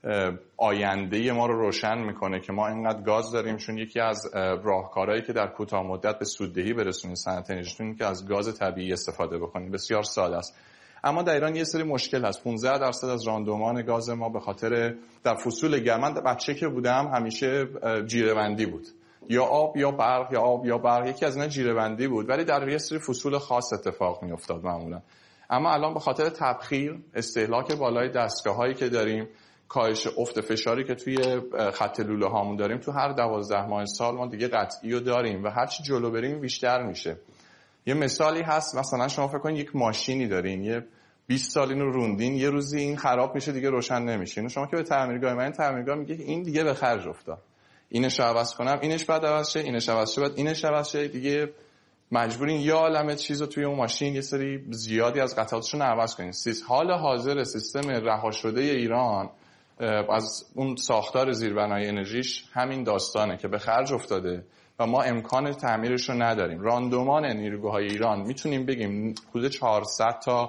آینده ما رو روشن میکنه که ما اینقدر گاز داریم، چون یکی از راهکارهایی که در کوتاه مدت به سوددهی برسونیم صنعت انرژیتون که از گاز طبیعی استفاده بکنیم. بسیار ساده است. اما در ایران یه سری مشکل هست. پانزده درصد از راندمان گاز ما به خاطر در فصول گرم، من بچه که بودم همیشه جیره‌بندی بود، یا آب یا برق یا آب یا برق، یکی از اینا جیره‌بندی بود ولی در یه سری فصول خاص اتفاق میافتاد معمولا. اما الان به خاطر تبخیر، استهلاک بالای دستگاه‌هایی که داریم، کاهش افت فشاری که توی خط لوله هامون داریم، تو هر دوازده ماه سال ما دیگه قطعی رو داریم و هرچی جلو بریم بیشتر میشه. یه مثالی هست، مثلا شما فکر کنید یک ماشینی دارین، یه بیست سال اینو روندین، یه روزی این خراب میشه دیگه روشن نمیشه. اینو شما که به تعمیرگاه من تعمیرگاه میگه این دیگه به خرج افتاد، اینش عوض کنم، اینش بعد عوض شه، اینش عوض شه، بعد اینش عوض شه، دیگه مجبورین یه عالمه چیزو توی اون ماشین یه سری زیادی از قطعاتشون عوض کنین. سیس حال حاضر سیستم رها شده ایران از اون ساختار زیربنای انرژیش همین داستانه که به خرج افتاده و ما امکان تعمیرش رو نداریم. راندمان نیروگاه‌های ایران میتونیم بگیم حدود چهارصد تا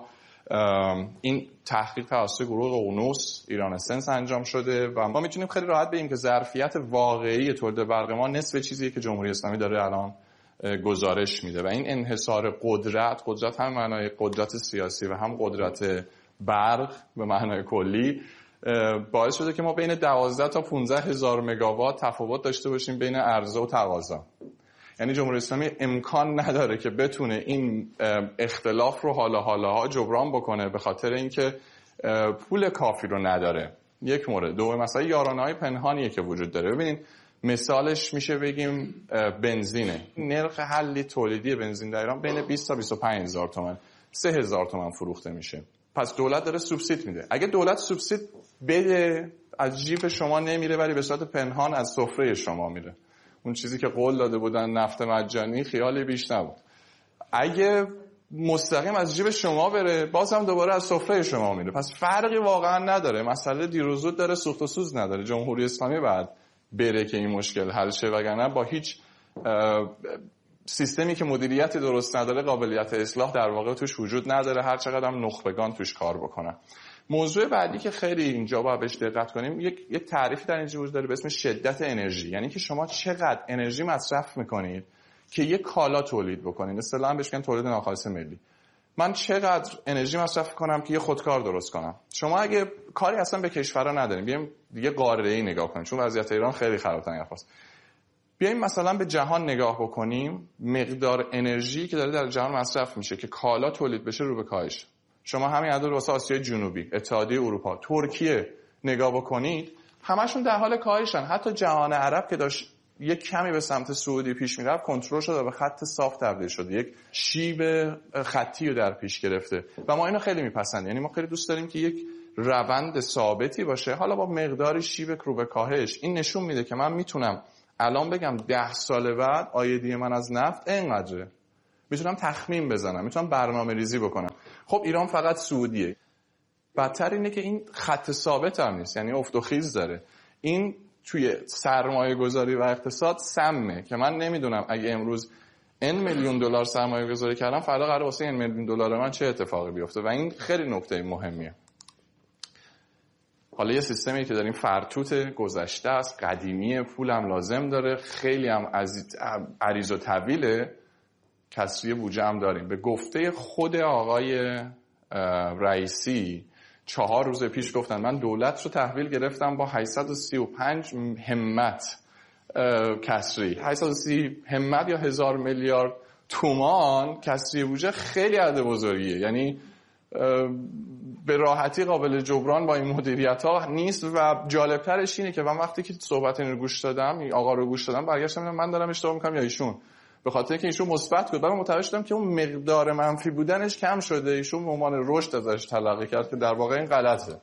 این تحقیق توسط گروه ققنوس ایران اسنس انجام شده و ما میتونیم خیلی راحت بگیم که ظرفیت واقعی تولید برق ما نصف چیزیه که جمهوری اسلامی داره الان گزارش میده و این انحصار قدرت، قدرت هم معنای قدرت سیاسی و هم قدرت برق به معنای کلی، باعث شده که ما بین دوازده تا پانزده هزار مگاوات تفاوت داشته باشیم بین عرضه و تقاضا. یعنی جمهوری اسلامی امکان نداره که بتونه این اختلاف رو حالا حالاها جبران بکنه به خاطر اینکه پول کافی رو نداره. یک مورد. دوم مسئله یارانه‌های پنهانیه که وجود داره. ببینید مثالش میشه بگیم بنزینه. نرخ حلی تولیدی بنزین در ایران بین بیست تا بیست و پنج هزار تومان، سه هزار تومان فروخته میشه. پس دولت داره سوبسید میده. اگه دولت سوبسید بده از جیب شما نمیره ولی به صورت پنهان از سفره شما میره. اون چیزی که قول داده بودن نفت مجانی خیالی بیش نبود. اگه مستقیم از جیب شما بره باز هم دوباره از سفره شما میره. پس فرقی واقعا نداره. مسئله دیر و زود داره، سوخت و سوز نداره. جمهوری اسلامی بعد بره که این مشکل حل شه، وگرنه با هیچ سیستمی که مدیریت درست نداره قابلیت اصلاح در واقع توش وجود نداره، هر چقدر هم نخبگان توش کار بکنن. موضوع بعدی که خیلی اینجا باید بهش دقت کنیم، یک یک تعریفی در اینجا وجود داره به اسم شدت انرژی. یعنی که شما چقدر انرژی مصرف میکنید که یک کالا تولید بکنید. اصطلاحاً بهش میگن تولید ناخالص ملی. من چقدر انرژی مصرف کنم که یه خودکار درست کنم. شما اگه کاری اصلا به کشورها نداریم، بیایم دیگه قاره‌ای نگاه کنیم چون وضعیت ایران خیلی خراب‌تر است. بیایم مثلا به جهان نگاه بکنیم، مقدار انرژی که داره در جهان مصرف میشه که کالا تولید بشه رو به کاهش. شما همین عدد واسه آسیای جنوبی، اتحادیه اروپا، ترکیه نگاه بکنید، همشون در حال کاهشن. حتی جهان عرب که داشت یک کمی به سمت سعودی پیش میرفت کنترل شد و به خط صاف تبدیل شد، یک شیب خطی رو در پیش گرفته و ما اینو خیلی میپسندیم. یعنی ما خیلی دوست داریم که یک روند ثابتی باشه، حالا با مقدار شیب رو به کاهش. این نشون میده که من میتونم الان بگم ده سال بعد آیدی من از نفت اینقدره، میتونم تخمین بزنم، میتونم برنامه ریزی بکنم. خب ایران فقط سعودیه. بدتر اینه که این خط ثابت هم نیست، یعنی افت و خیز داره. این توی سرمایه گذاری و اقتصاد سمه که من نمیدونم اگه امروز این میلیون دلار سرمایه گذاری کردم فردا قراره واسه این میلیون دلار من چه اتفاقی بیفته و این خیلی نکته مهمیه. حالا یه سیستمی که داریم فرتوت گذشته است، قدیمی، پولم لازم داره، خیلی هم عریض و طویله، کسری بودجه هم داریم. به گفته خود آقای رئیسی چهار روز پیش گفتن من دولت رو تحویل گرفتم با هشتصد و سی و پنج همت کسری. هشتصد و سی همت یا هزار میلیارد تومان کسری بودجه خیلی عدد بزرگیه، یعنی به راحتی قابل جبران با این مدیریت ها نیست. و جالبترش اینه که من وقتی که صحبت این رو گوش دادم، این آقا رو گوش دادم، برگشتم من دارم اشتباه میکنم یا ایشون، به خاطر اینکه ایشون مثبت بود. بعد متوجه شدم که اون مقدار منفی بودنش کم شده، ایشون به عنوان رشد ازش تلقی کرد که در واقع این غلطه.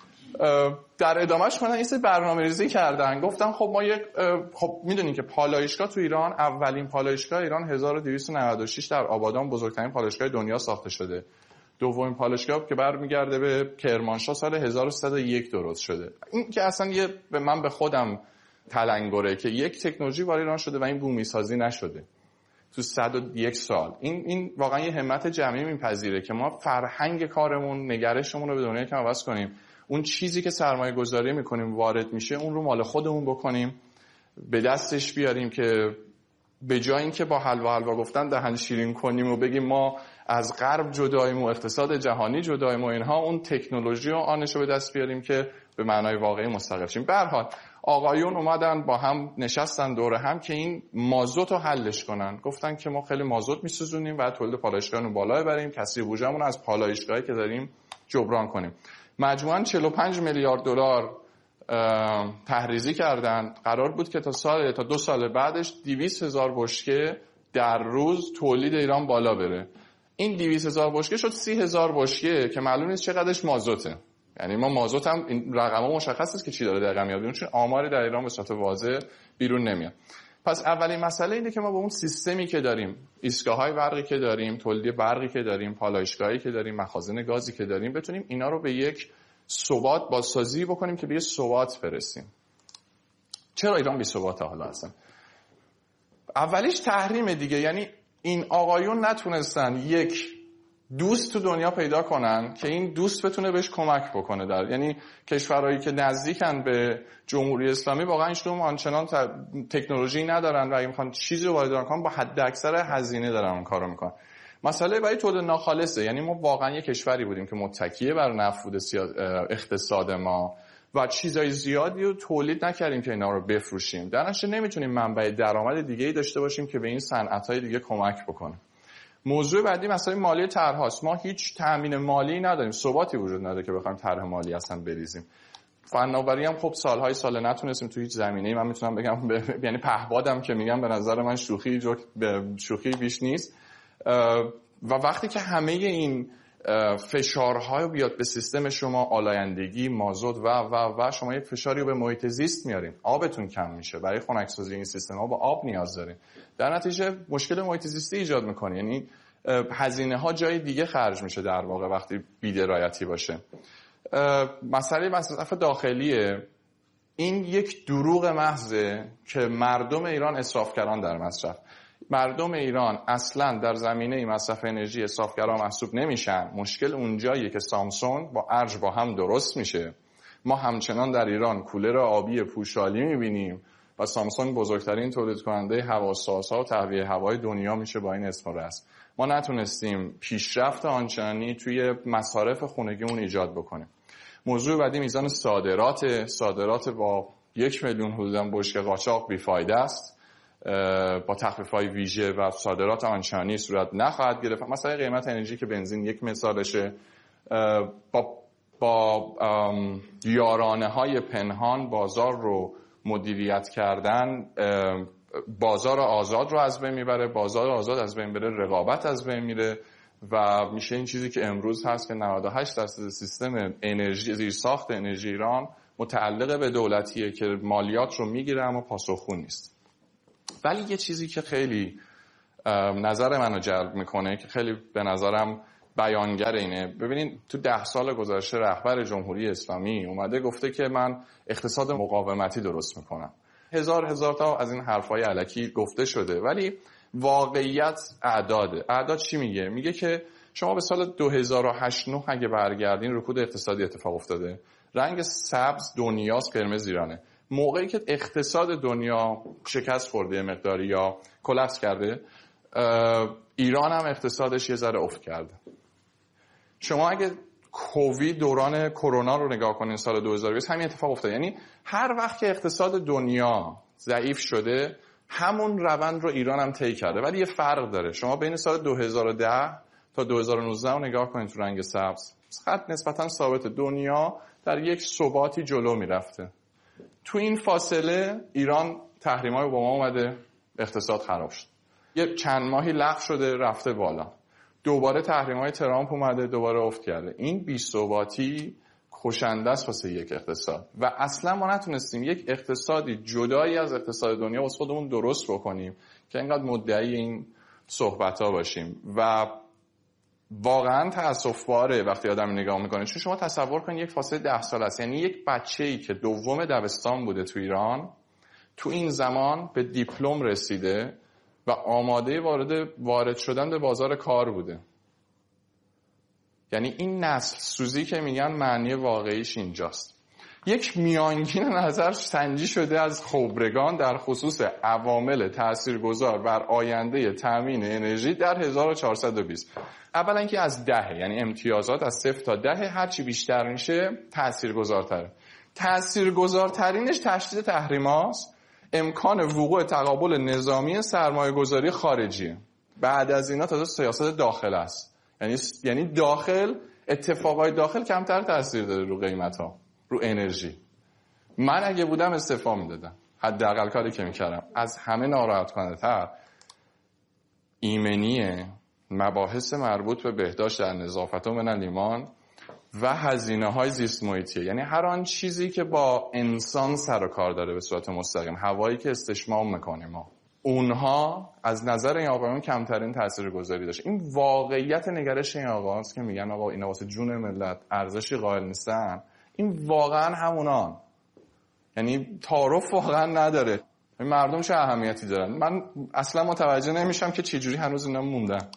در ادامهش کنن این سری برنامه‌ریزی کردن، گفتم خب ما یک خب میدونین که پالایشگاه تو ایران، اولین پالایشگاه ایران هزار و دویست و نود و شش در آبادان، بزرگترین پالایشگاه دنیا ساخته شده. دومین پالایشگاه که برمیگرده به کرمانشاه سال هزار و سیصد و یک درست شده. این که اصلا یه به من به خودم تلنگره که یک تکنولوژی وارد ایران شده و این بومی سازی نشده تو صد و یک سال. این این واقعا یه همت جمعی میپذیره که ما فرهنگ کارمون، نگرشمون رو به دنیا کم عوض کنیم. اون چیزی که سرمایه گذاری میکنیم وارد میشه اون رو مال خودمون بکنیم، به دستش بیاریم که به جای اینکه با حلوا حلوا گفتن دهن شیرین کنیم و بگیم ما از غرب جداییم و اقتصاد جهانی جداییم و اینها، اون تکنولوژی و آنشو به دست بیاریم که به معنای واقعی مستقل شیم. به هر حال آقایون اومدن با هم نشستن دور هم که این مازوت رو حلش کنن. گفتن که ما خیلی مازوت میسوزونیم و تولید پالایشگاهمون بالا ببریم، کسری بودجهمون از پالایشگاهی که داریم جبران کنیم. مجموعاً چهل و پنج میلیارد دلار تحریزی کردن. قرار بود که تا سال تا دو سال بعدش دویست هزار بشکه در روز تولید ایران بالا بره. این دویست هزار بشکه شد سی هزار بشکه که معلوم نیست چقدرش مازوته. یعنی ما مازوت هم این رقم‌ها مشخص است که چی داره دقیقاً میاد بیرون، چون آماری در ایران به صورت واضح بیرون نمیاد. پس اولین مسئله اینه که ما با اون سیستمی که داریم، ایستگاه‌های برقی که داریم، تولید برقی که داریم، پالایشگاهی که داریم، مخازن گازی که داریم، بتونیم اینا رو به یک ثبات بازسازی بکنیم که به یه ثبات برسیم. چرا ایران بی ثباته حالا اصلا؟ اولیش تحریم دیگه. یعنی این آقایون نتونستن یک دوست تو دنیا پیدا کنن که این دوست بتونه بهش کمک بکنه. در یعنی کشورهایی که نزدیکن به جمهوری اسلامی واقعا ایشون آنچنان تکنولوژی ندارن و اگه میخوان چیزی رو وارد کنن با حد اکثر هزینه دارن اون کارو میکنن. مسئله برای تولید ناخالصه. یعنی ما واقعا یک کشوری بودیم که متکیه بر نفوذ اقتصاد ما و چیزای زیادی رو تولید نکردیم که اینا رو بفروشیم. در نتیجه نمیتونیم منبع درآمد دیگه‌ای داشته باشیم که به این صنعت‌های دیگه کمک بکنه. موضوع بعدی مسئله مالی طرح‌هاست. ما هیچ تامین مالی نداریم، ثباتی وجود نداره که بخوایم طرح مالی اصلا بریزیم. فناوری هم خب سالهای سال نتونستیم تو هیچ زمینه‌ای. من میتونم بگم ب... یعنی پهبادم که میگم به نظر من شوخی جو... شوخی بیش نیست. و وقتی که همه این فشارها بیاد به سیستم شما، آلایندگی، مازوت و و و شما یک فشاری رو به محیط زیست میارین، آبتون کم میشه. برای خنک‌سازی این سیستم ها با آب نیاز دارین. در نتیجه مشکل محیط زیستی ایجاد میکنه. یعنی هزینه ها جای دیگه خرج میشه در واقع وقتی بی‌درایتی باشه. مسئله مصرف داخلیه. این یک دروغ محضه که مردم ایران اسرافگران در مصرف. مردم ایران اصلا در زمینه مصرف انرژی اسرافگرا محسوب نمیشن. مشکل اونجاییه که سامسونگ با ارج با هم درست میشه. ما همچنان در ایران کولر آبی پوشالی میبینیم و سامسونگ بزرگترین تولید کننده هواسازها و تهویه هوای دنیا میشه با این اسم و رسم. ما نتونستیم پیشرفت آنچنانی توی مصارف خونگیمون ایجاد بکنیم. موضوع بعدی میزان صادرات. صادرات با یک میلیون حدوداً بشکه قاچاق بیفایده است. با تخفیف‌های ویژه و صادرات آنچنانی صورت نخواهد گرفت. مثلا قیمت انرژی که بنزین یک مثالشه، با با یارانه‌های پنهان بازار رو مدیریت کردن بازار آزاد رو از بین میبره، بازار آزاد از بین بره رقابت از بین میره و میشه این چیزی که امروز هست که نود و هشت درصد سیستم انرژی زیرساخت انرژی ایران متعلق به دولتیه که مالیات رو میگیره اما پاسخگو نیست. ولی یه چیزی که خیلی نظر منو جلب میکنه که خیلی به نظرم بیانگر اینه، ببینید تو ده سال گذشته رهبر جمهوری اسلامی اومده گفته که من اقتصاد مقاومتی درست میکنم. هزار هزار تا از این حرفای الکی گفته شده، ولی واقعیت اعداده. اعداد چی میگه؟ میگه که شما به سال دو هزار و هشت نه اگه برگردین رکود اقتصادی اتفاق افتاده، رنگ سبز دنیاست، قرمز ایرانه. موقعی که اقتصاد دنیا شکست خورده مقداری یا کلاپس کرده، ایران هم اقتصادش یه ذره افت کرده. شما اگه کووید دوران کرونا رو نگاه کنین سال دو هزار و بیست همین اتفاق افتاد. یعنی هر وقت که اقتصاد دنیا ضعیف شده همون روند رو ایران هم طی کرده، ولی یه فرق داره. شما بین سال دو هزار و ده تا دو هزار و نوزده رو نگاه کنین تو رنگ سبز، خط نسبتا ثابت، دنیا در یک ثباتی جلو میرفته. تو این فاصله ایران تحریم‌های اوباما اومده، اقتصاد خراب شد. یه چند ماهی لغو شده، رفته بالا. دوباره تحریم‌های ترامپ اومده، دوباره افت کرده. این بی‌ثباتی کشنده است واسه یک اقتصاد و اصلا ما نتونستیم یک اقتصادی جدایی از اقتصاد دنیا واسه خودمون درست بکنیم که اینقدر مدعی این صحبت‌ها باشیم و واقعا تأسف باره وقتی آدم نگاه میکنه. چون شما تصور کنید یک فاصله ده سال است، یعنی یک بچه‌ای که دوم دبستان بوده تو ایران تو این زمان به دیپلم رسیده و آماده وارد وارد شدن به بازار کار بوده. یعنی این نسل سوزی که میگن معنی واقعیش اینجاست. یک میانگین نظر سنجی شده از خبرگان در خصوص عوامل تاثیرگذار بر آینده تامین انرژی در هزار و چهارصد و بیست. اولا اینکه از ده، یعنی امتیازات از صفر تا ده هرچی بیشتر میشه تاثیرگذارتره. تاثیرگذارترینش تشدید تحریم‌هاست، امکان وقوع تقابل نظامی سرمایه‌گذاری خارجی. بعد از اینا تازه سیاست داخل است. یعنی یعنی داخل اتفاقای داخل کمتر تاثیر داره رو قیمت‌ها، رو انرژی. من اگه بودم استعفا میدادم. حداقل کاری که میکردم. از همه ناراحت کننده ایمنی مباحث مربوط به بهداشت در نظافت و من لیمان و هزینه‌های زیست محیطی، یعنی هر آن چیزی که با انسان سر و کار داره به صورت مستقیم، هوایی که استشمام میکنیم ما، اونها از نظر این آقایون کمترین تاثیرگذاری داشت. این واقعیت نگرش این آقاست که میگن آقا اینا واسه جون ملت ارزشی قائل نیستن. این واقعا همونان، یعنی تعارف واقعا نداره. مردم چه اهمیتی دارن؟ من اصلا متوجه نمیشم که چه جوری هنوز اینا موندن.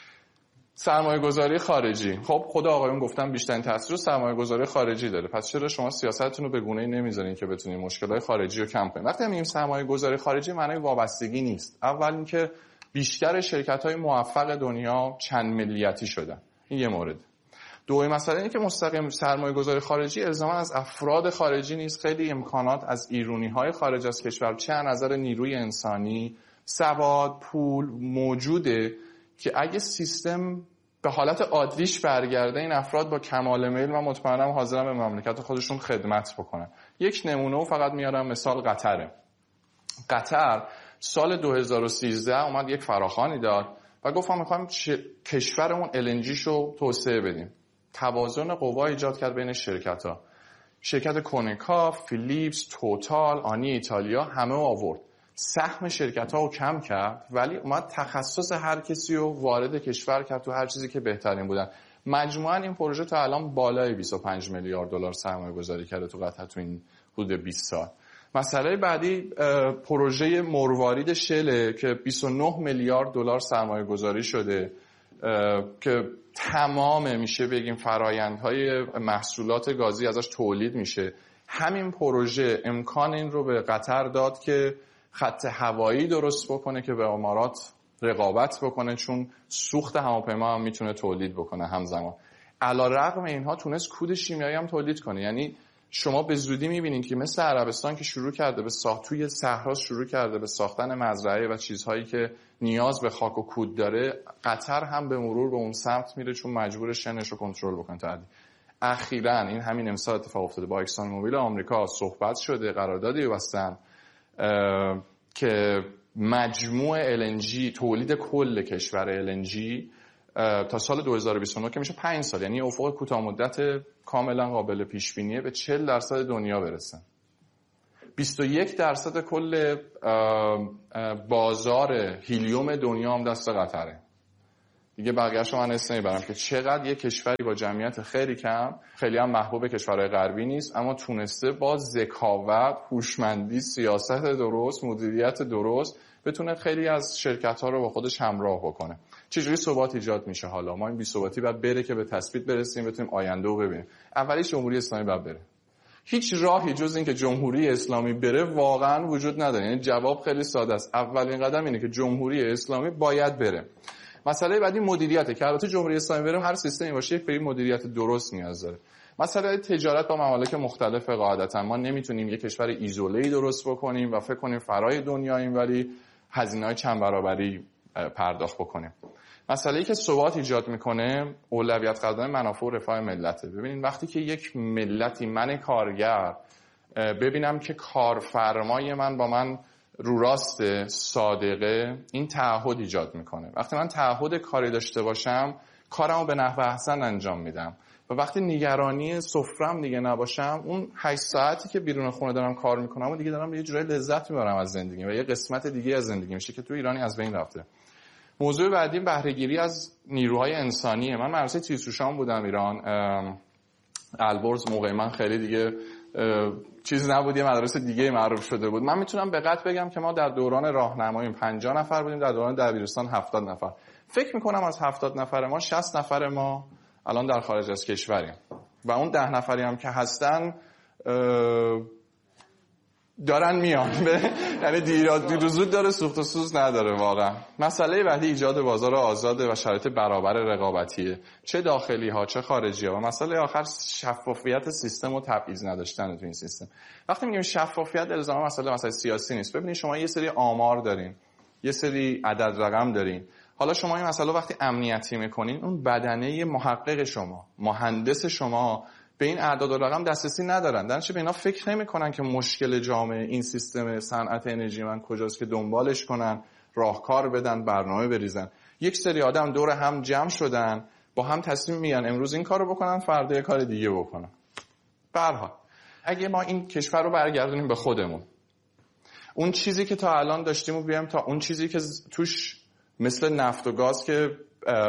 سرمایه گذاری خارجی، خب خود آقایون گفتن بیشترین تاثیر رو سرمایه گذاری خارجی داره. پس چرا شما سیاستتون رو به گونه‌ای نمیذارین که بتونین مشکلات خارجی رو کم کنین؟ وقتی میگیم سرمایه گذاری خارجی معنی وابستگی نیست. اول اینکه بیشتر شرکت‌های موفق دنیا چند ملیتی شدن، این یه مورد. دومین مسئله اینه که مستقیم سرمایه گذاری خارجی الزاما از افراد خارجی نیست، خیلی امکانات از ایرونی‌های خارج از کشور چه از نظر نیروی انسانی، سواد، پول موجوده که اگه سیستم به حالت عادیش برگرده این افراد با کمال میل و مطمئنم حاضرن به مملکت خودشون خدمت بکنن. یک نمونه فقط میارم، مثال قطره. قطر سال دو هزار و سیزده اومد یک فراخوانی داد و گفت ما می‌خوایم کشورمون ال ان جی شو توسعه بدیم. توازن قوا ایجاد کرد بین شرکت‌ها. شرکت کونکا، فیلیپس، توتال، آنی ایتالیا همه آورد. سهم شرکت‌ها رو کم کرد ولی اومد تخصص هر کسی رو وارد کشور کرد تو هر چیزی که بهترین بودن. مجموعاً این پروژه تا الان بالای بیست و پنج میلیارد دلار سرمایه گذاری کرده تو قطر تو این حدود بیست سال. مسئله بعدی پروژه مروارید شل که بیست و نه میلیارد دلار سرمایه گذاری شده که تمام میشه بگیم فرآیندهای محصولات گازی ازش تولید میشه. همین پروژه امکان این رو به قطر داد که خط هوایی درست بکنه که به امارات رقابت بکنه، چون سوخت هواپیما هم میتونه تولید بکنه همزمان. علیرغم اینها تونست کود شیمیایی هم تولید کنه. یعنی شما به زودی میبینید که مثل عربستان که شروع کرده به ساخت توی صحرا شروع کرده به ساختن مزرعه و چیزهایی که نیاز به خاک و کود داره، قطر هم به مرور به اون سمت میره چون مجبور شنش رو کنترل بکنه تا حدی. اخیراً این همین امسال اتفاق افتاده با اکسان موبیل آمریکا صحبت شده، قراردادی بستن که مجموع ال ان جی تولید کل کشور ال ان جی تا سال دو هزار و بیست و نه که میشه پنج سال، یعنی افق کوتاه مدت کاملا قابل پیش بینیه، به چهل درصد دنیا برسن. بیست و یک درصد کل بازار هیلیوم دنیا هم دست قطره. دیگه بقیه‌اش من اسم نمیبرم که چقدر یک کشوری با جمعیت خیلی کم، خیلی هم محبوب کشورهای غربی نیست، اما تونسته با ذکاوت، هوشمندی، سیاست درست، مدیریت درست بتونه خیلی از شرکت‌ها رو با خودش همراه بکنه. چجوری ثبات ایجاد میشه؟ حالا ما این بی‌ثباتی بعد بره که به تثبیت برسیم، بتونیم آینده رو ببینیم. اولیش جمهوری اسلامی بعد بره. هیچ راهی جز این که جمهوری اسلامی بره واقعا وجود نداره. یعنی جواب خیلی ساده است. اولین قدم اینه که جمهوری اسلامی باید بره. مسئله بعدی مدیریته که البته جمهوری اسلامی بریم هر سیستمی باشه یک به مدیریت درست نیاز داره. مسئله تجارت با ممالک مختلف قاعدتا ما نمیتونیم یک کشور ایزوله‌ای درست بکنیم و فکر کنیم فرای دنیاییم ولی هزینه‌های چند برابری پرداخت بکنیم. مسئله‌ای که ثبات ایجاد میکنه اولویت قدردانی منافع و رفاه ملته. ببینید وقتی که یک ملتی، من کارگر، ببینم که کارفرمای من با من رو راست صادقه، این تعهد ایجاد میکنه. وقتی من تعهد کاری داشته باشم کارمو به نحو احسن انجام میدم و وقتی نگرانی سفرم دیگه نباشم، اون هشت ساعتی که بیرون خونه دارم کار میکنم و دیگه دارم یه جورایی لذت میبرم از زندگی و یه قسمت دیگه از زندگی میشه که تو ایرانی از بین رفته. موضوع بعدی بهره‌گیری از نیروهای انسانیه. من مدرسه تیزهوشان بودم ایران، البرز موقع من خیلی دیگه چیز نبود، یه مدرسه دیگه معروف شده بود. من میتونم به قطع بگم که ما در دوران راهنمایی پنجاه نفر بودیم، در دوران دبیرستان هفتاد نفر. فکر میکنم از هفتاد نفر ما شصت نفر ما الان در خارج از کشوریم و اون ده نفری هم که هستن دارن میان، یعنی دیر زود داره، سوخت و سوز نداره واقعا. مسئله بعدی ایجاد بازار آزاد و شرایط برابر رقابتیه، چه داخلی ها چه خارجی ها. و مسئله آخر شفافیت سیستم و تبعیض نداشتن تو این سیستم. وقتی میگیم شفافیت الزاما مسئله مسئله سیاسی نیست. ببینید شما یه سری آمار دارین، یه سری عدد رقم دارین. حالا شما این مسئله وقتی امنیتی میکنین، اون بدنه محقق شما، مهندس شما به این اعداد و رقم دسترسی ندارن. درنچه به اینا فکر نمی‌کنن که مشکل جامعه این سیستم صنعت انرژی من کجاست که دنبالش کنن، راهکار بدن، برنامه بریزن. یک سری آدم دور هم جمع شدن، با هم تصمیم میگیرن امروز این کارو بکنن، فردا یه کار دیگه بکنن. به هر حال اگه ما این کشور رو برگردونیم به خودمون، اون چیزی که تا الان داشتیم و بیایم تا اون چیزی که توش مثل نفت و گاز که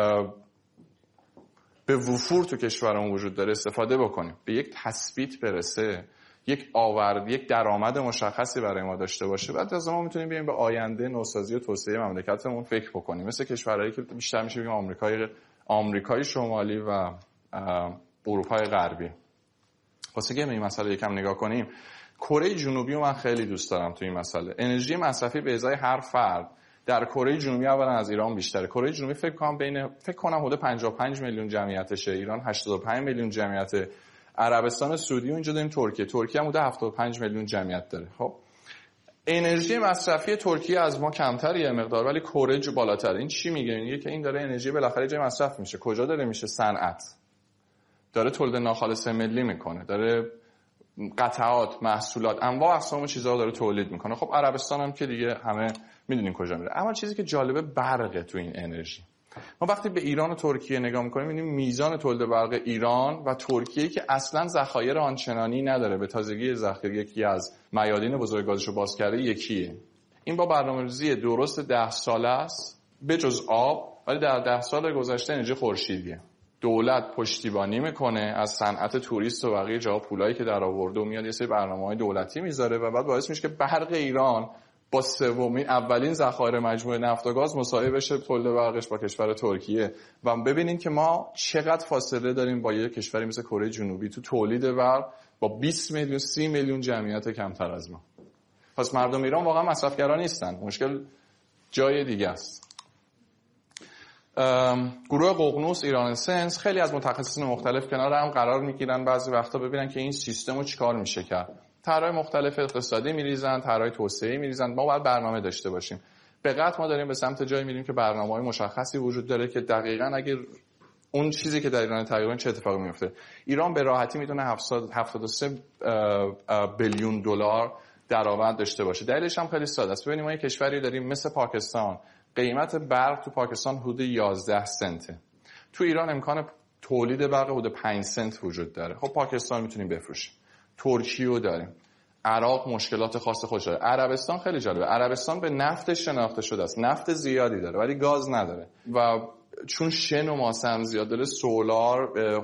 به وفور تو کشورمون وجود داره استفاده بکنیم، به یک تثبیت برسه، یک آورد، یک درآمد مشخصی برای ما داشته باشه، بعد از ما میتونیم بیایم به آینده نوسازی و توسعه مملکتمون فکر بکنیم. مثل کشورهایی که بیشتر میشه بگیم آمریکای آمریکای شمالی و اروپای غربی. واسه که این مسئله یکم نگاه کنیم، کره جنوبی رو من خیلی دوست دارم تو این مسئله. انرژی مصرفی به ازای هر فرد در کره جنوبی اولا از ایران بیشتره. کره جنوبی فکر کنم بین فکر کنم حدود پنجاه و پنج میلیون جمعیتشه، ایران هشتاد و پنج میلیون جمعیته، عربستان سعودی و اینجا داریم ترکیه، ترکیه هم حدود هفتاد و پنج میلیون جمعیت داره. خب انرژی مصرفی ترکیه از ما کمتره یه مقدار، ولی کره جو بالاتره. این چی میگه؟ میگه که این داره انرژی بالاخره جای مصرف میشه. کجا داره میشه؟ صنعت. داره تولید ناخالص ملی میکنه، داره قطعات، محصولات، انواع اقسام چیزا داره تولید میکنه. خب عربستان هم که دیگه همه میدونیم کجا میره. اما چیزی که جالبه برقه تو این انرژی. ما وقتی به ایران و ترکیه نگاه میکنیم میبینیم میزان تولید برق ایران و ترکیه که اصلا ذخایر آنچنانی نداره، به تازگی ذخایر یکی از میادین بزرگ گازشو باز کرده یکیه. این با برنامه‌ریزی درست ده ساله است به جز آب، ولی در ده سال گذشته انرژی خورشیدیه. دولت پشتیبانی میکنه از صنعت توریست و بقیه جاها، پولایی که در آورده و میاد یه سری برنامه‌های دولتی میذاره و بعد باعث میشه که برق ایران با سومین اولین ذخایر مجموعه نفت و گاز مساوی بشه تولید برقش با کشور ترکیه. و ببینید که ما چقدر فاصله داریم با یه کشوری مثل کره جنوبی تو تولید برق، با بیست میلیون سی میلیون جمعیت کمتر از ما. پس مردم ایران واقعا مصرفگرا نیستن، مشکل جای دیگه است. گروه ققنوس ایران سنس خیلی از متخصصین مختلف کنار هم قرار میگیرن بعضی وقتا ببینن که این سیستمو چیکار میشه کرد. طرح‌های مختلف اقتصادی میریزن، طرح‌های توسعه‌ای میریزن. ما باید برنامه داشته باشیم. به قطع ما داریم به سمت جایی میریم که برنامه‌های مشخصی وجود داره که دقیقاً اگه اون چیزی که در ایران تقریبا چه اتفاقی میفته. ایران به راحتی میتونه هفتاد و سه بیلیون دلار درآمد داشته باشه. دلیلش هم خیلی ساده است. ببینید ما یه کشوری داریم مثل پاکستان، قیمت برق تو پاکستان حدود یازده سنته. تو ایران امکان تولید برق حدود پنج سنت وجود داره. خب پاکستان میتونیم بفروشیم. ترکیه داریم. عراق مشکلات خاص خودش داره. عربستان خیلی جالبه. عربستان به نفتش شناخته شده است. نفت زیادی داره ولی گاز نداره. و چون شن و ماسه هم زیاد داره، سولار